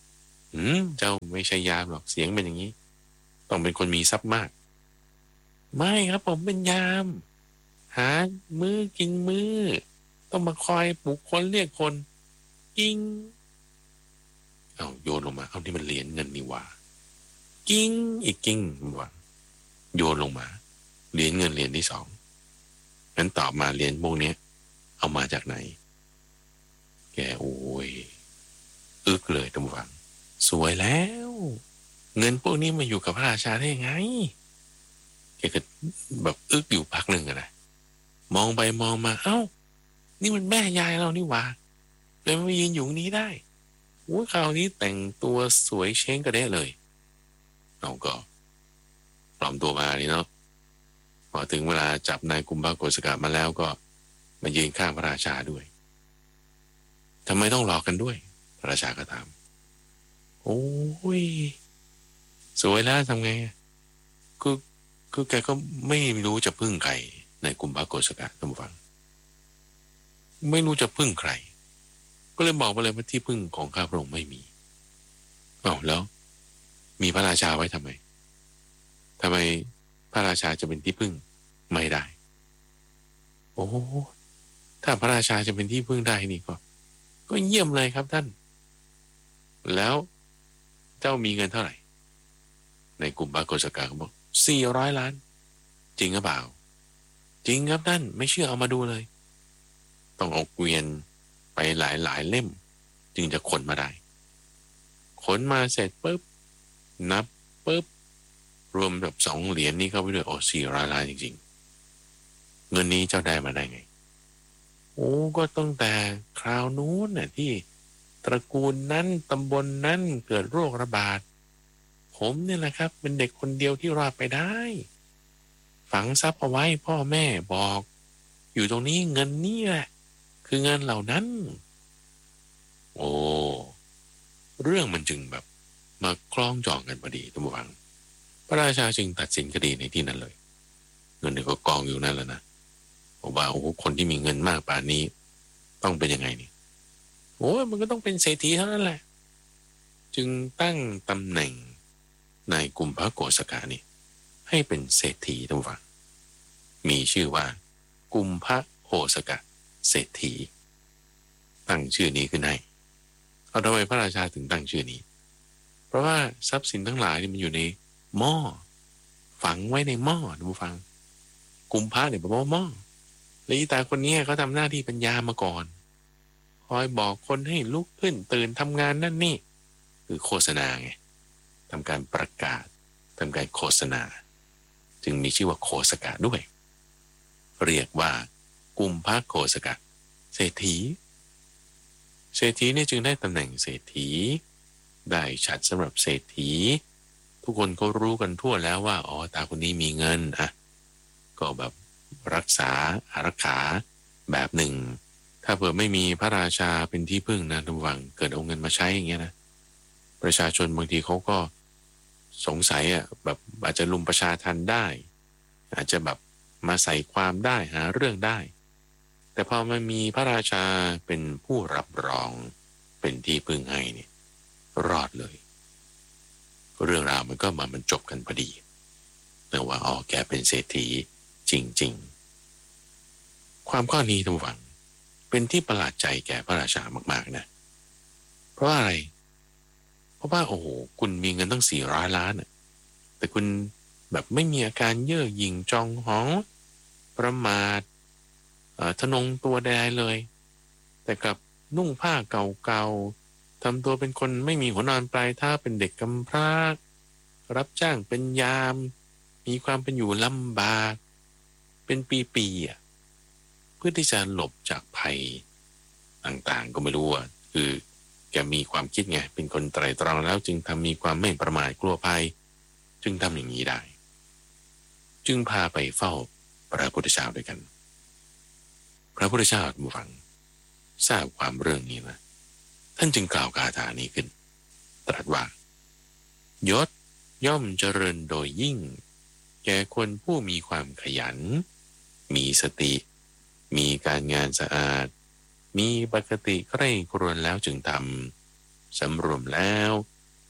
อืมเจ้าไม่ใช่ยามหรอกเสียงเป็นอย่างนี้ต้องเป็นคนมีทรัพย์มากไม่ครับผมเป็นยามหามื้อกินมื้อต้องมาคอยปลุกคนเรียกคนกิ้งเอาโยนลงมาเอานี่มันเหรียญเงินนี่หว่ากิ้งอีกกิ้งว่าโยนลงมาเหรียญเงินเหรียญที่สองงั้นตอบมาเหรียญพวกนี้เอามาจากไหนแกโอ้ยอึกเลยท่านผู้ฟังสวยแล้วเงินพวกนี้มาอยู่กับพระราชาได้ยังไงแกก็แบบอึกอยู่พักหนึ่งอะนะมองไปมองมาเอ้านี่มันแม่ยายเรานี่หว่าเลยมายืนอยู่นี้ได้โอ้คราวนี้แต่งตัวสวยเช้งกระเด้เลยเราก็ปลอมตัวมานี่เนาะพอถึงเวลาจับนายกุมภโกศกะมาแล้วก็มายืนข้างพระราชาด้วยทำไมต้องหลอกกันด้วยพระราชาก็ถามโอ้ยสวยแล้วทำไงคือคือแกก็ไม่รู้จะพึ่งใครในกุมภโกศกะท่านผู้ฟังไม่รู้จะพึ่งใครก็เลยบอกไปเลยว่าที่พึ่งของข้าพระองค์ไม่มีอ้าวแล้วมีพระราชาไว้ทำไมทำไมพระราชาจะเป็นที่พึ่งไม่ได้โอ้ถ้าพระราชาจะเป็นที่พึ่งได้นี่ก็ก็เยี่ยมเลยครับท่านแล้วเจ้ามีเงินเท่าไหร่ในกลุ่มบาโกสกาเขาบอกสี่ร้อยล้านจริงหรือเปล่าจริงครับท่านไม่เชื่อเอามาดูเลยต้องเอาเกวียนไปหลายหลายเล่มจึงจะขนมาได้ขนมาเสร็จปุ๊บนับปุ๊บรวมแบบสองเหรียญนี้เข้าไปด้วยโอ้สี่ร้อยล้านจริงๆเงินนี้เจ้าได้มาได้ไงโอ้ก็ตั้งแต่คราวนู้นน่ะที่ตระกูลนั้นตำบลนั้นเกิดโรคระบาดผมเนี่ยแหละครับเป็นเด็กคนเดียวที่รอดไปได้ฝังทรัพย์เอาไว้พ่อแม่บอกอยู่ตรงนี้เงินนี่แหละคือเงินเหล่านั้นโอ้เรื่องมันจึงแบบมาคล้องจองกันพอดีท่านผู้ฟังพระราชาจึงตัดสินคดีในที่นั้นเลยเงินเดือนก็กองอยู่นั่นแหละนะบอกว่าโอ้คนที่มีเงินมากป่านนี้ต้องเป็นยังไงนี่โอ้มันก็ต้องเป็นเศรษฐีเท่านั้นแหละจึงตั้งตำแหน่งนายกุมภโกศกะนี่ให้เป็นเศรษฐีท่านผู้ฟังมีชื่อว่ากุมภโกศกะเศรษฐีตั้งชื่อนี้ขึ้นให้เอาทำไมพระราชาถึงตั้งชื่อนี้เพราะว่าทรัพย์สินทั้งหลายนี่มันอยู่ในหม้อฝังไว้ในหม้อท่านผู้ฟังกุมภะเนี่ยแปลว่าหม้อและอีตาคนนี้เขาทำหน้าที่เป็นยามมาก่อนคอยบอกคนให้ลุกขึ้นตื่นทำงานนั่นนี่คือโฆษณาไงทำการประกาศทำการโฆษณาจึงมีชื่อว่าโฆษกะด้วยเรียกว่ากุมภโฆษกะเศรษฐีเศรษฐีเนี่ยจึงได้ตำแหน่งเศรษฐีได้ฉัดสำหรับเศรษฐีทุกคนก็รู้กันทั่วแล้วว่าอ๋อตาคนนี้มีเงินอ่ะก็แบบรักษาอารักขาแบบหนึ่งถ้าเผื่อไม่มีพระราชาเป็นที่พึ่งนะทุกวังเกิดเอาเงินมาใช้อย่างเงี้ยนะประชาชนบางทีเขาก็สงสัยอ่ะแบบอาจจะลุมประชาทันได้อาจจะแบบมาใส่ความได้หาเรื่องได้แต่พอมันมีพระราชาเป็นผู้รับรองเป็นที่พึ่งให้เนี่ยรอดเลยเรื่องราวมันก็มามันจบกันพอดีเนื่องว่าอ๋อแกเป็นเศรษฐีจริงๆความข้อนี้ทุกฝังเป็นที่ประหลาดใจแก่พระราชามากๆนะเพราะอะไรเพราะว่าโอ้โหคุณมีเงินตั้งสี่ร้อยล้านอ่ะแต่คุณแบบไม่มีอาการเย่อหยิ่งจองหองประมาททะนงตัวใดเลยแต่กับนุ่งผ้าเก่าๆทำตัวเป็นคนไม่มีหัวนอนปลายเท้าเป็นเด็กกำพร้ารับจ้างเป็นยามมีความเป็นอยู่ลำบากเป็นปีๆอ่ะเพื่อที่จะหลบจากภัยต่างๆก็ไม่รู้อ่ะคือแกมีความคิดไงเป็นคนไตร่ตรองแล้วจึงทำมีความไม่ประมาทกลัวภัยจึงทำอย่างนี้ได้จึงพาไปเฝ้าพระพุทธเจ้าด้วยกันพระพุทธเจ้าผู้ฟังทราบความเรื่องนี้นะท่านจึงกล่าวคาถานี้ขึ้นตรัสว่ายศย่อมเจริญโดยยิ่งแก่คนผู้มีความขยันมีสติมีการงานสะอาดมีปกติใคร่ครวญแล้วจึงทำสำรวมแล้ว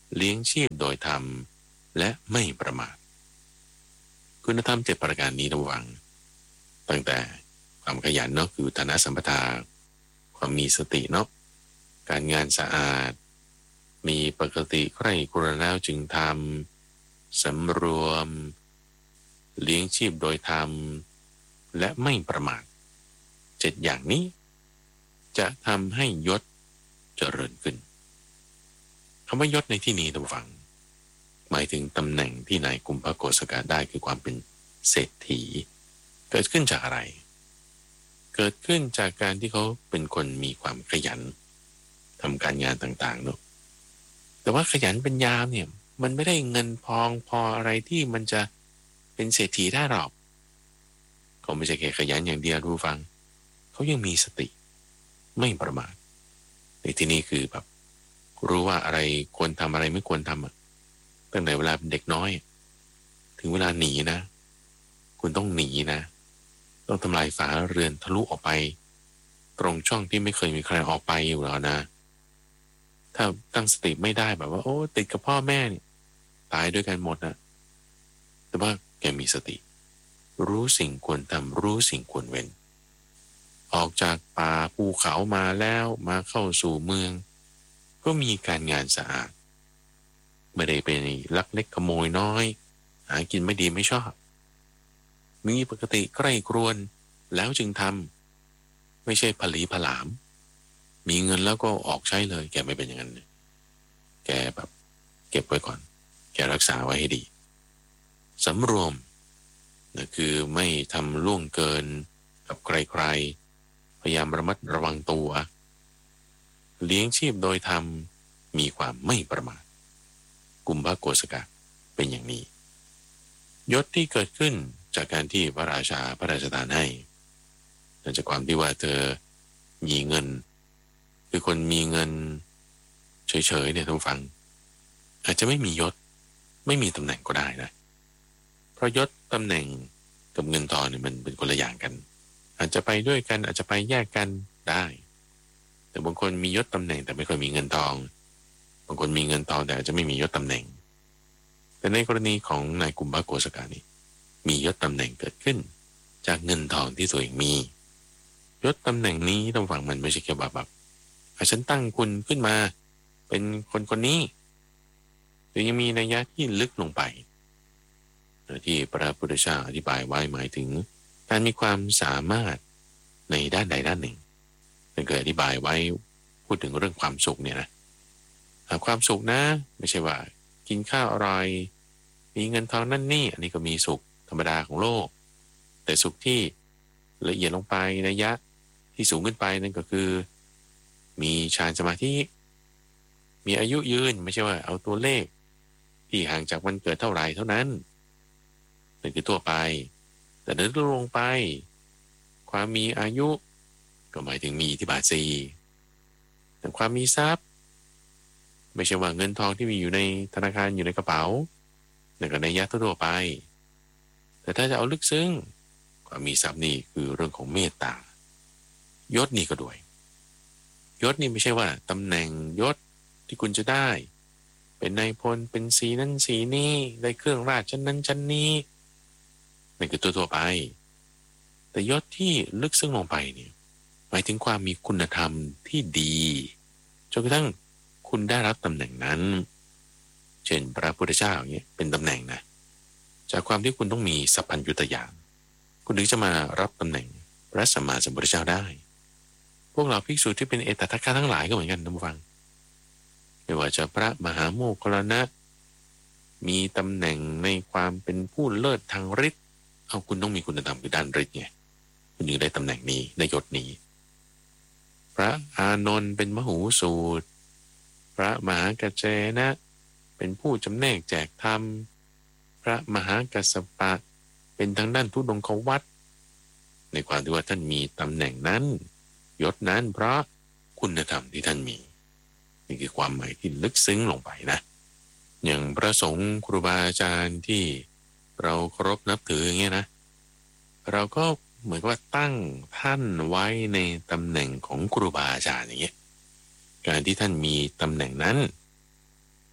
เลี้ยงชีพโดยธรรมและไม่ประมาทคุณธรรมเจ็ดประการนี้ระวังตั้งแต่ความขยันเนาะคือฐานะสัมปทาความมีสติเนาะการงานสะอาดมีปกติใคร่ครวญแล้วจึงทำสำรวมเลี้ยงชีพโดยธรรมและไม่ประมาทเจ็ดอย่างนี้จะทำให้ยศเจริญขึ้นคำว่ายศในที่นี้ท่านผู้ฟังหมายถึงตำแหน่งที่นายกุมภโกศกได้คือความเป็นเศรษฐีเกิดขึ้นจากอะไรเกิดขึ้นจากการที่เขาเป็นคนมีความขยันทำการงานต่างๆเนอะแต่ว่าขยันเป็นยามเนี่ยมันไม่ได้เงินพองพออะไรที่มันจะเป็นเศรษฐีได้หรอกเขาไม่ใช่แค่ขยันอย่างเดียวรู้ฟังเขายังมีสติไม่ประมาทในที่นี้คือแบบรู้ว่าอะไรควรทำอะไรไม่ควรทำอ่ะตั้งแต่เวลาเป็นเด็กน้อยถึงเวลาหนีนะคุณต้องหนีนะต้องทำลายฝาเรือนทะลุออกไปตรงช่องที่ไม่เคยมีใครออกไปอยู่แล้วนะถ้าตั้งสติไม่ได้แบบว่าโอ้ติดกับพ่อแม่เนี่ยตายด้วยกันหมดนะแต่ว่าแกมีสติรู้สิ่งควรทำรู้สิ่งควรเว้นออกจากป่าภูเขามาแล้วมาเข้าสู่เมืองก็มีการงานสะอาดไม่ได้เป็นลักเล็กขโมยน้อยหากินไม่ดีไม่ชอบมีปกติใกล้ครวนแล้วจึงทำไม่ใช่ผลีผลามมีเงินแล้วก็ออกใช้เลยแกไม่เป็นอย่างนั้นแกแบบเก็บไว้ก่อนแกรักษาไว้ให้ดีสำรวมนะคือไม่ทำล่วงเกินกับใครๆพยายามระมัดระวังตัวเลี้ยงชีพโดยธรรมมีความไม่ประมาทกุมภโกศกเป็นอย่างนี้ยศที่เกิดขึ้นจากการที่พระราชาพระราชทานให้เนื่องจากความที่ว่าเธอมีเงินคือคนมีเงินเฉยๆเนี่ยท่านฟังอาจจะไม่มียศไม่มีตำแหน่งก็ได้นะเพราะยศตำแหน่งกับเงินทองเนี่ยมันเป็นคนละอย่างกันอาจจะไปด้วยกันอาจจะไปแยกกันได้แต่บางคนมียศตำแหน่งแต่ไม่ค่อยมีเงินทองบางคนมีเงินทองแต่อาจจะไม่มียศตำแหน่งแต่ในกรณีของนายกุมภโกศกนี่มียศตำแหน่งเกิดขึ้นจากเงินทองที่ตัวเองมียศตำแหน่งนี้ต้องฟังมันไม่ใช่แค่แบบแบบฉันตั้งคุณขึ้นมาเป็นคนคนนี้หรือยังมีนัยยะที่ลึกลงไปที่พระพุทธเจ้าอธิบายไว้หมายถึงการมีความสามารถในด้านใดด้านหนึ่งท่านเคยอธิบายไว้พูดถึงเรื่องความสุขเนี่ยนะความสุขนะไม่ใช่ว่ากินข้าวอร่อยมีเงินทองนั่นนี่อันนี้ก็มีสุขธรรมดาของโลกแต่สุขที่ละเอียดลงไปนัยยะที่สูงขึ้นไปนั่นก็คือมีฌานสมาธิมีอายุยืนไม่ใช่ว่าเอาตัวเลขที่ห่างจากวันเกิดเท่าไหร่เท่านั้นนั่นคือทั่วไปแต่เดินลงไปความมีอายุก็หมายถึงมีอิทธิบาทสี่แต่ความมีทรัพย์ไม่ใช่ว่าเงินทองที่มีอยู่ในธนาคารอยู่ในกระเป๋านั่นก็นัยยะทั่วไปแต่ถ้าจะเอาลึกซึ้งความมีทรัพย์นี่คือเรื่องของเมตตายศนี่ก็ด้วยยศนี่ไม่ใช่ว่าตำแหน่งยศที่คุณจะได้เป็นนายพลเป็นสีนั้นสีนี้ได้เครื่องราชชั้นนั้นชั้นนี้นั่นคือตัวตัวไปแต่ยศที่ลึกซึ้งลงไปเนี่ยหมายถึงความมีคุณธรรมที่ดีจนกระทั่งคุณได้รับตำแหน่งนั้นเช่นพระพุทธเจ้าอย่างเงี้ยเป็นตำแหน่งนะจากความที่คุณต้องมีสัพพัญญุตญาณคุณถึงจะมารับตำแหน่งพระสัมมาสัมพุทธเจ้าได้พวกเราภิกษุที่เป็นเอตทัคคะทั้งหลายก็เหมือนกันท่านผู้ฟังไม่ว่าจะพระมหาโมคคัลลานะมีตำแหน่งในความเป็นผู้เลิศทางฤทธิ์เอาคุณต้องมีคุณธรรมคือด้านฤทธิ์ไงคุณถึงได้ตำแหน่งนี้ได้ยศนี้พระอานนท์เป็นมหูสูตรพระมหากัจเจนะเป็นผู้จำแนกแจกธรรมพระมหากัสสปะเป็นทางด้านทุดงควัตรในความที่ว่าท่านมีตำแหน่งนั้นยศนั้นเพราะคุณธรรมที่ท่านมีนี่คือความหมายที่ลึกซึ้งลงไปนะอย่างพระสงฆ์ครูบาอาจารย์ที่เราเคารพนับถืออย่างเงี้ยนะเราก็เหมือนกับว่าตั้งท่านไว้ในตำแหน่งของครูบาอาจารย์อย่างเงี้ยการที่ท่านมีตำแหน่งนั้น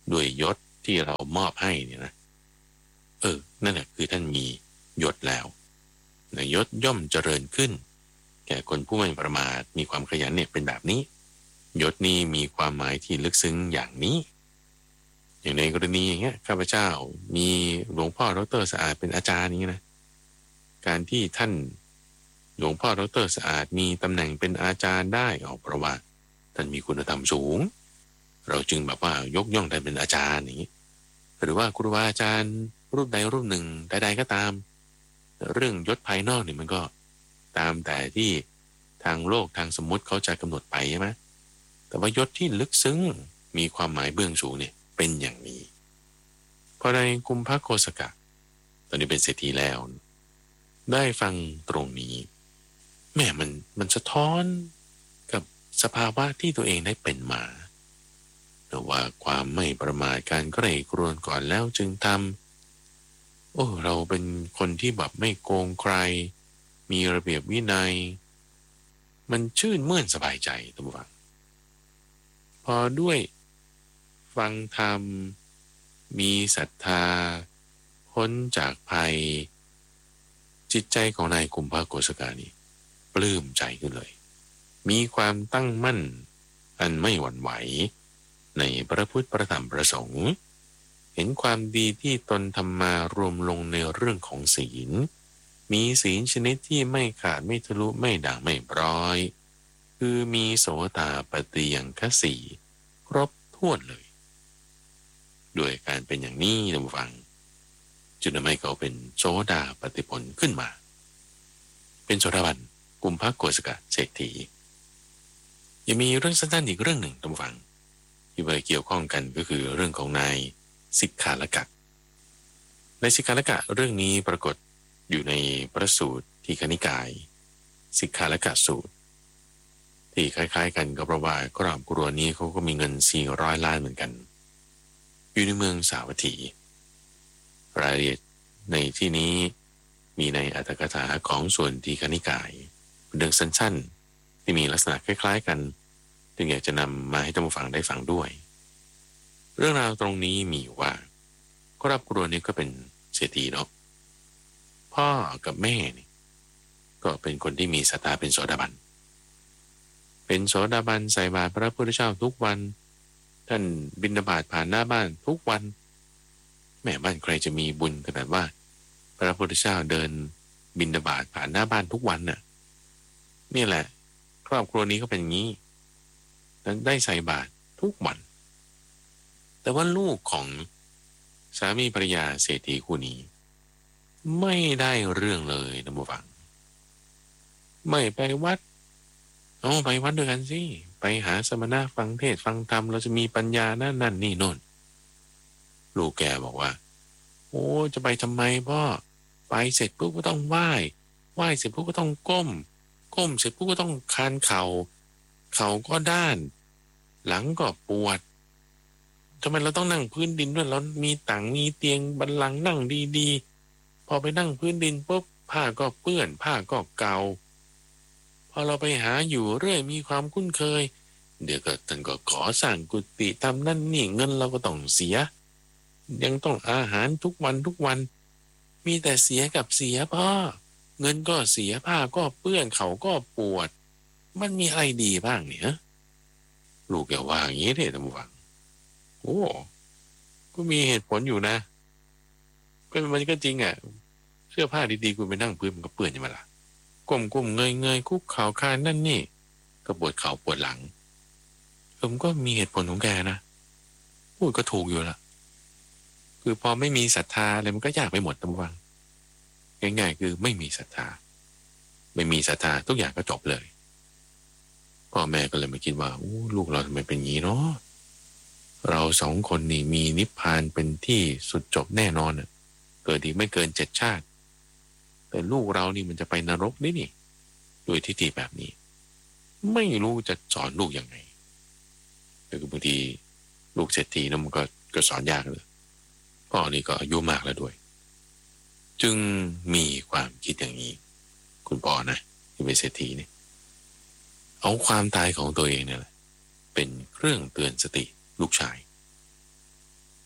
ด้วยยศที่เรามอบให้เนี่ยนะเออนั่นแหละคือท่านมียศแล้วนะยศย่อมเจริญขึ้นแก่คนผู้ไม่ประมาทมีความขยันเนี่ยเป็นแบบนี้ยศนี้มีความหมายที่ลึกซึ้งอย่างนี้อย่างในกรณีอย่างเงี้ยข้าพเจ้ามีหลวงพ่อดร.สะอาดเป็นอาจารย์นี้นะการที่ท่านหลวงพ่อดร.สะอาดมีตำแหน่งเป็นอาจารย์ได้ออกเพราะว่าท่านมีคุณธรรมสูงเราจึงแบบว่ายกย่องท่านเป็นอาจารย์อย่างนี้หรือว่าครูบาอาจารย์รูปใดรูปหนึ่งใดๆก็ตามเรื่องยศภายนอกเนี่ยมันก็ตามแต่ที่ทางโลกทางสมมติเขาจะกำหนดไปใช่ไหมแต่ว่ายศที่ลึกซึ้งมีความหมายเบื้องสูงเนี่ยเป็นอย่างนี้พอในกุมภโคสกะตอนนี้เป็นเศรษฐีแล้วได้ฟังตรงนี้แม่มันมันสะท้อนกับสภาวะที่ตัวเองได้เป็นมาแต่ว่าความไม่ประมาทการใคร่ครวญก่อนแล้วจึงทำโอ้เราเป็นคนที่แบบไม่โกงใครมีระเบียบวินัยมันชื่นมื่นสบายใจท่านผู้ฟังพอด้วยฟังธรรมมีศรัทธาพ้นจากภัยจิตใจของนายกุมภโกสกะนี่ปลื้มใจขึ้นเลยมีความตั้งมั่นอันไม่หวั่นไหวในพระพุทธพระธรรมพระสงฆ์เห็นความดีที่ตนทำมารวมลงในเรื่องของศีลมีศีลชนิดที่ไม่ขาดไม่ทะลุไม่ด่างไม่พร้อยคือมีโสตาปัตติยังคสีครบถ้วนเลยด้วยการเป็นอย่างนี้ท่านผู้ฟังจึงทำให้เขาเป็นโสดาปัตติผลขึ้นมาเป็นโสดาบันกุมภโกสกะเศรษฐียังมีเรื่องสั้นๆอีกเรื่องหนึ่งท่านผู้ฟังที่ไปเกี่ยวข้องกันก็คือเรื่องของนายสิกขาลกะในสิกขาลกะเรื่องนี้ปรากฏอยู่ในพระสูตรทีฆนิกายสิกขาลกะสูตรที่คล้ายๆกันก็เพราะว่าครอบครัวนี้เขาก็มีเงินสี่ร้อยล้านเหมือนกันอยู่ในเมืองสาวัตถีรายละเอียดในที่นี้มีในอัตถกถาของส่วนทีฆนิกายเป็นเรื่องสั้นๆที่มีลักษณะคล้ายๆกันจึงอยากจะนำมาให้ท่านผู้ฟังได้ฟังด้วยเรื่องราวตรงนี้มีอยู่ว่าครอบครัวนี้ก็เป็นเศรษฐีเนาะพ่อกับแม่นี่ก็เป็นคนที่มีศรัทธาเป็นโสดาบันเป็นโสดาบันใส่บาตรพระพุทธเจ้าทุกวันท่านบิณฑบาตผ่านหน้าบ้านทุกวันแม่บ้านใครจะมีบุญขนาดว่าพระพุทธเจ้าเดินบิณฑบาตผ่านหน้าบ้านทุกวันน่ะนี่แหละครอบครัวนี้ก็เป็นอย่างนี้ได้ใส่บาตรทุกวันแต่ว่าลูกของสามีภรรยาเศรษฐีคู่นี้ไม่ได้เรื่องเลยนะผู้ฟังไม่ไปวัดเอาไปวัดด้วยกันสิไปหาสมณะฟังเทศฟังธรรมเราจะมีปัญญานั่นนั่นนี่โน่นลูกแกบอกว่าโอ้จะไปทำไมพ่อไปเสร็จปุ๊บก็ต้องไหว้ไหว้เสร็จปุ๊บก็ต้องก้มก้มเสร็จปุ๊บก็ต้องคานเข่าเข่าก็ด้านหลังก็ปวดทำไมเราต้องนั่งพื้นดินด้วยเรามีต่างมีเตียงบัลลังก์นั่งดีๆพอไปนั่งพื้นดินปุ๊บผ้าก็เปื้อนผ้าก็เก่าพอเราไปหาอยู่เรื่อยมีความคุ้นเคยเดี๋ยวก็ท่านก็ขอสร้างกุฏิทำนั่นนี่เงินเราก็ต้องเสียยังต้องอาหารทุกวันทุกวันมีแต่เสียกับเสียพ่อเงินก็เสียผ้าก็เปื้อนเขาก็ปวดมันมีอะไรดีบ้างเนี่ยลูกแกว่าอย่างนี้เลยท่านผู้ฟังโอ้ก็มีเหตุผลอยู่นะก็มันก็จริงอ่ะเสื้อผ้าดีๆคุณไปนั่งพื้นมันก็เปื้อนใช่ไหมล่ะก้มๆเงยๆคุกเข่าคานนั่นนี่ก็ปวดเข่าปวดหลังผมก็มีเหตุผลของแกนะพูดก็ถูกอยู่ละคือพอไม่มีศรัทธาอะไรมันก็ยากไปหมดท่านผู้ฟังง่ายๆคือไม่มีศรัทธาไม่มีศรัทธาทุกอย่างก็จบเลยพ่อแม่ก็เลยมาคิดว่าโอ้ลูกเราทำไมเป็นงี้เนาะเราสองคนนี่มีนิพพานเป็นที่สุดจบแน่นอนเกิดอีกไม่เกินเจ็ดชาติแต่ลูกเรานี่มันจะไปนรกนี่นี่โดยทิฏฐิแบบนี้ไม่รู้จะสอนลูกยังไงแต่บางทีลูกเศรษฐีนะมันก็ก็สอนยากเลยพ่อนี่ก็อายุมากแล้วด้วยจึงมีความคิดอย่างนี้คุณพ่อนะที่เป็นเศรษฐีนี่เอาความตายของตัวเองเนี่ยแหละเป็นเครื่องเตือนสติลูกชาย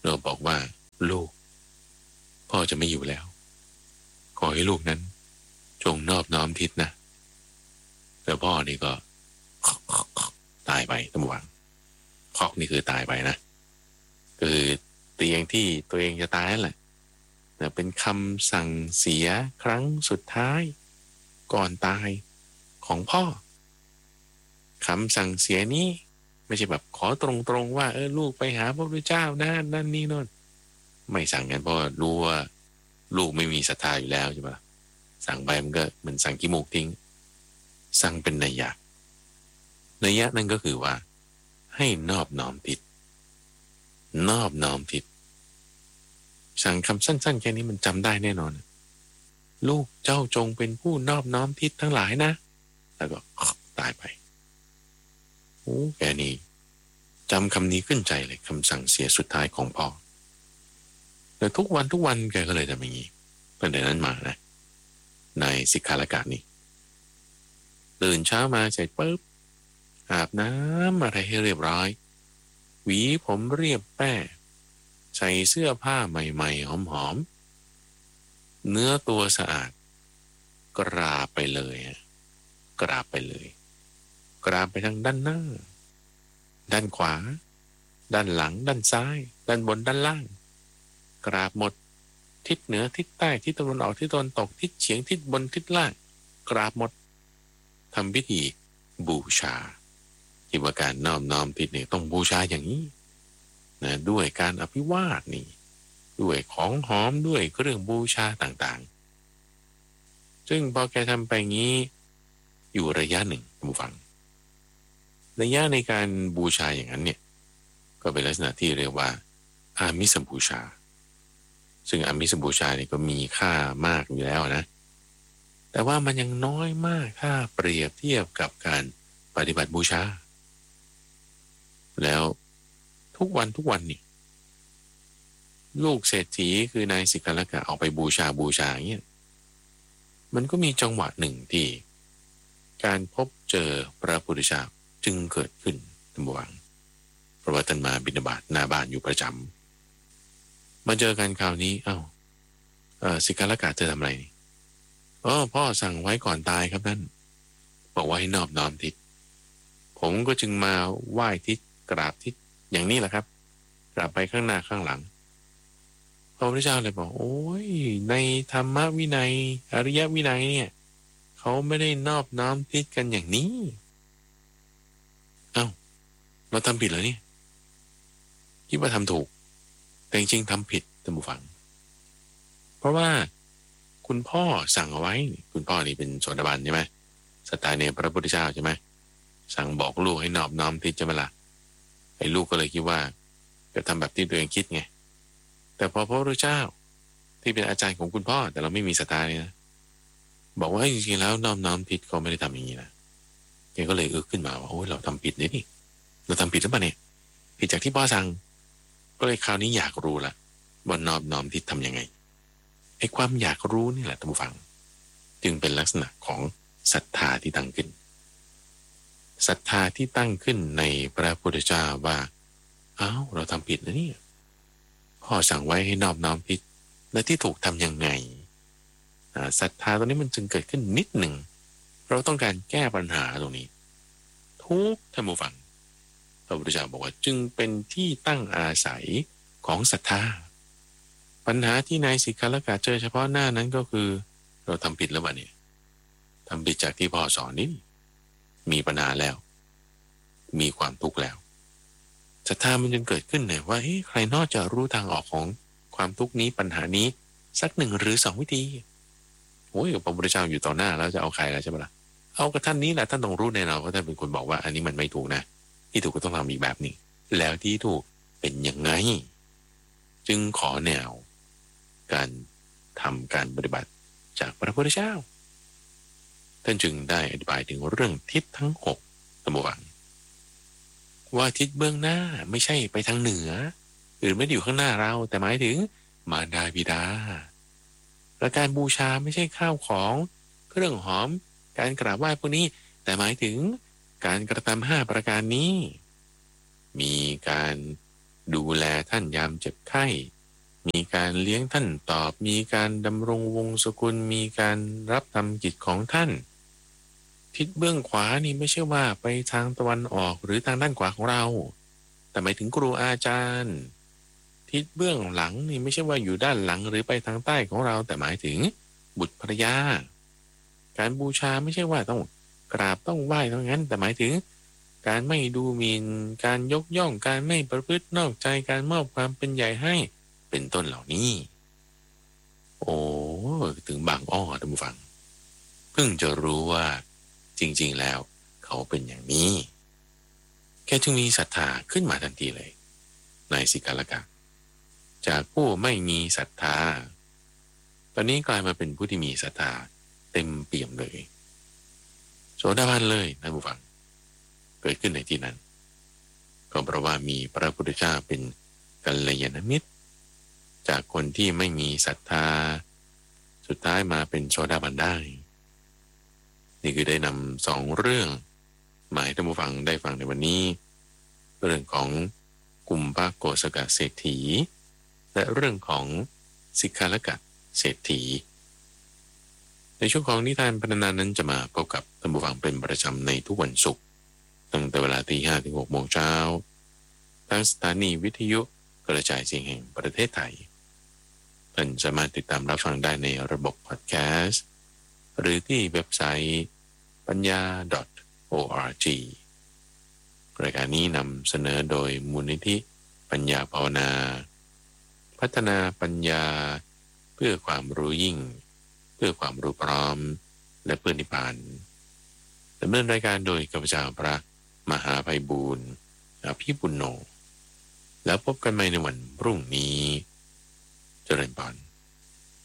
เราบอกว่าลูกพ่อจะไม่อยู่แล้วขอให้ลูกนั้นจงนอบน้อมทิศนะแล้วพ่อนี่ก็ตายไปตำหวังเคาะนี่คือตายไปนะคือเตียงที่ตัวเองจะตายนั่นแหละแต่เป็นคำสั่งเสียครั้งสุดท้ายก่อนตายของพ่อคำสั่งเสียนี้ไม่ใช่แบบขอตรงๆว่าเออลูกไปหาพระพุทธเจ้านะนั่นนี่โน่นไม่สั่งกันเพราะรู้ว่าลูกไม่มีศรัทธาอยู่แล้วใช่ปะสั่งไปมันก็เหมือนสั่งขี้มูกทิ้งสั่งเป็นนัยยะนัยยะนั่นก็คือว่าให้นอบน้อมทิศนอบน้อมทิศสั่งคำสั้นๆแค่นี้มันจำได้แน่นอนลูกเจ้าจงเป็นผู้นอบน้อมทิศทั้งหลายนะแล้วก็ตายไปโอ้แกนี่จำคำนี้ขึ้นใจเลยคำสั่งเสียสุดท้ายของพ่อแต่ทุกวันทุกวันแกก็เลยทำอย่างนี้ตั้งแต่นั้นมานะในสิกขาละกะนี้ตื่นเช้ามาเสร็จปุ๊บอาบน้ำอะไรให้เรียบร้อยหวีผมเรียบแป้ใส่เสื้อผ้าใหม่ๆหอมๆเนื้อตัวสะอาดกราบไปเลยกราบไปเลยกราบไปทางด้านหน้าด้านขวาด้านหลังด้านซ้ายด้านบนด้านล่างกราบหมดทิศเหนือทิศใต้ทิศตะวันออกทิศตะวันตกทิศเฉียงทิศบนทิศล่างกราบหมดทำพิธีบูชาที่ว่าการน้อมน้อมทิศเนี่ยต้องบูชาอย่างนี้นะด้วยการอภิวาทนี่ด้วยของหอมด้วยเครื่องบูชาต่างๆซึ่งพอแกทำไปงี้อยู่ระยะหนึ่งผู้ฟังระยะในการบูชาอย่างนั้นเนี่ยก็เป็นลักษณะที่เรียกว่าอามิสบูชาซึ่งอามิสบูชาเนี่ยก็มีค่ามากอยู่แล้วนะแต่ว่ามันยังน้อยมากถ้าเปรียบเทียบกับการปฏิบัติบูชาแล้วทุกวันทุกวันนี่ลูกเศรษฐีคือนายสิกขละกะออกไปบูชาบูชาอย่างเงี้ยมันก็มีจังหวะหนึ่งที่การพบเจอพระพุทธเจ้าจึงเกิดขึ้นทั้งหมดเพราะว่าท่านมาบิณฑบาตหน้าบ้านอยู่ประจำมาเจอกันคราวนี้เอ้าเออสิกขละกะจะทำอะไรอ๋อพ่อสั่งไว้ก่อนตายครับท่านบอกว่าให้นอบน้อมทิศผมก็จึงมาไหว้ทิศกราบทิศอย่างนี้แหละครับกราบไปข้างหน้าข้างหลังพระพุทธเจ้าเลยบอกโอ้ยในธรรมวินัยอริยวินัยเนี่ยเขาไม่ได้นอบน้อมทิศกันอย่างนี้เอ้าเราทำผิดเหรอนี่คิดว่าทำถูกแต่จริงๆทำผิดท่านผู้ฟังเพราะว่าคุณพ่อสั่งเอาไว้คุณพ่อนี่เป็นโสดาบันใช่ไหมศรัทธาในพระพุทธเจ้าใช่ไหมสั่งบอกลูกให้นอบน้อมทิศใช่ไหมล่ะไอ้ลูกก็เลยคิดว่าจะทำแบบที่ตัวเองคิดไงแต่พอพระพุทธเจ้าที่เป็นอาจารย์ของคุณพ่อแต่เราไม่มีศรัทธาเนี่ยนะบอกว่าจริงๆแล้วนอบน้อมทิศเขาไม่ได้ทำอย่างนี้นะแกก็เลยเออขึ้นมาว่าโอ้ยเราทำผิดนี่เราทำผิดหรือเปล่าเนี่ยผิดจากที่พ่อสั่งก็เลยคราวนี้อยากรู้ละว่านอบน้อมทิศทำยังไงไอ้ความอยากรู้นี่แหละท่านผู้ฟังจึงเป็นลักษณะของศรัทธาที่ตั้งขึ้นศรัทธาที่ตั้งขึ้นในพระพุทธเจ้าว่าอ้าวเราทำผิดนะเนี่ยพ่อสั่งไว้ให้นอบน้อมทิศและที่ถูกทำยังไงศรัทธาตรงนี้มันจึงเกิดขึ้นนิดหนึ่งเราต้องการแก้ปัญหาตรงนี้ทุกท่านผู้ฟังพระพุทธเจ้าบอกว่าจึงเป็นที่ตั้งอาศัยของศรัทธาปัญหาที่นายสิกขละกะเจอเฉพาะหน้านั้นก็คือเราทำผิดแล้ววะเนี่ยทำผิดจากที่พ่อสอนนี่มีปัญหาแล้วมีความทุกข์แล้วศรัทธามันจึงเกิดขึ้นเนี่ยว่าเฮ้ยใครนอกจะรู้ทางออกของความทุกข์นี้ปัญหานี้สักหนึ่งหรือสองวิธีโอ้ยพระพุทธเจ้าอยู่ต่อหน้าแล้วจะเอาใครล่ะใช่ไหมล่ะเอากับท่านนี้แหละท่านต้องรู้แน่นอนเพราะท่านเป็นคนบอกว่าอันนี้มันไม่ถูกนะที่ถูกก็ต้องทำอีกแบบนี้แล้วที่ถูกเป็นยังไงจึงขอแนวการทำการปฏิบัติจากพระพุทธเจ้าท่านจึงได้อธิบายถึงเรื่องทิศทั้งหกสมบัติว่าทิศเบื้องหน้าไม่ใช่ไปทางเหนือหรือไม่ได้อยู่ข้างหน้าเราแต่หมายถึงมารดาบิดาและการบูชาไม่ใช่ข้าวของเครื่องหอมการกราบไหว้พวกนี้แต่หมายถึงการกระทำห้าประการนี้มีการดูแลท่านยามเจ็บไข้มีการเลี้ยงท่านตอบมีการดำรงวงศกุลมีการรับทำกิจของท่านทิศเบื้องขวานี่ไม่ใช่ว่าไปทางตะวันออกหรือทางด้านขวาของเราแต่หมายถึงครูอาจารย์ทิศเบื้องหลังนี่ไม่ใช่ว่าอยู่ด้านหลังหรือไปทางใต้ของเราแต่หมายถึงบุตรภรรยาการบูชาไม่ใช่ว่าต้องกราบต้องไหว้เท่านั้นแต่หมายถึงการไม่ดูหมิ่นการยกย่องการไม่ประพฤตินอกใจการมอบความเป็นใหญ่ให้เป็นต้นเหล่านี้โอ้ถึงบางอ้อท่านผู้ฟังเพิ่งจะรู้ว่าจริงๆแล้วเขาเป็นอย่างนี้แกจึงมีศรัทธาขึ้นมาทันทีเลยในสิกขาลกะจากผู้ไม่มีศรัทธาตอนนี้กลายมาเป็นผู้ที่มีศรัทธาเต็มเปี่ยมเลยโสดาบันเลยท่านผู้ฟังเกิดขึ้นในที่นั้นก็เพราะว่ามีพระพุทธเจ้าเป็นกัลยาณมิตรจากคนที่ไม่มีศรัทธาสุดท้ายมาเป็นโสดาบันได้นี่คือได้นำสองเรื่องหมายท่านผู้ฟังได้ฟังในวันนี้เรื่องของกุมภโกสกเศรษฐีและเรื่องของสิกขาลกะเศรษฐีในช่วงของนิทานพรรณนานั้นจะมาพบกับท่านผู้ฟังเป็นประจำในทุกวันศุกร์ตั้งแต่เวลาตีห้าถึงหกโมงเช้าทางสถานีวิทยุกระจายเสียงแห่งประเทศไทยท่านสามารถติดตามรับฟังได้ในระบบพอดแคสต์หรือที่เว็บไซต์ปัญญา .org รายการนี้นำเสนอโดยมูลนิธิปัญญาภาวนาพัฒนาปัญญาเพื่อความรู้ยิ่งเพื่อความรู้พร้อมและเพื่อนิพพานดำเนินรายการโดยข้าพเจ้าพระมหาไพบูลย์อภิปุณโญแล้วพบกันใหม่ในวันพรุ่งนี้เจริญพร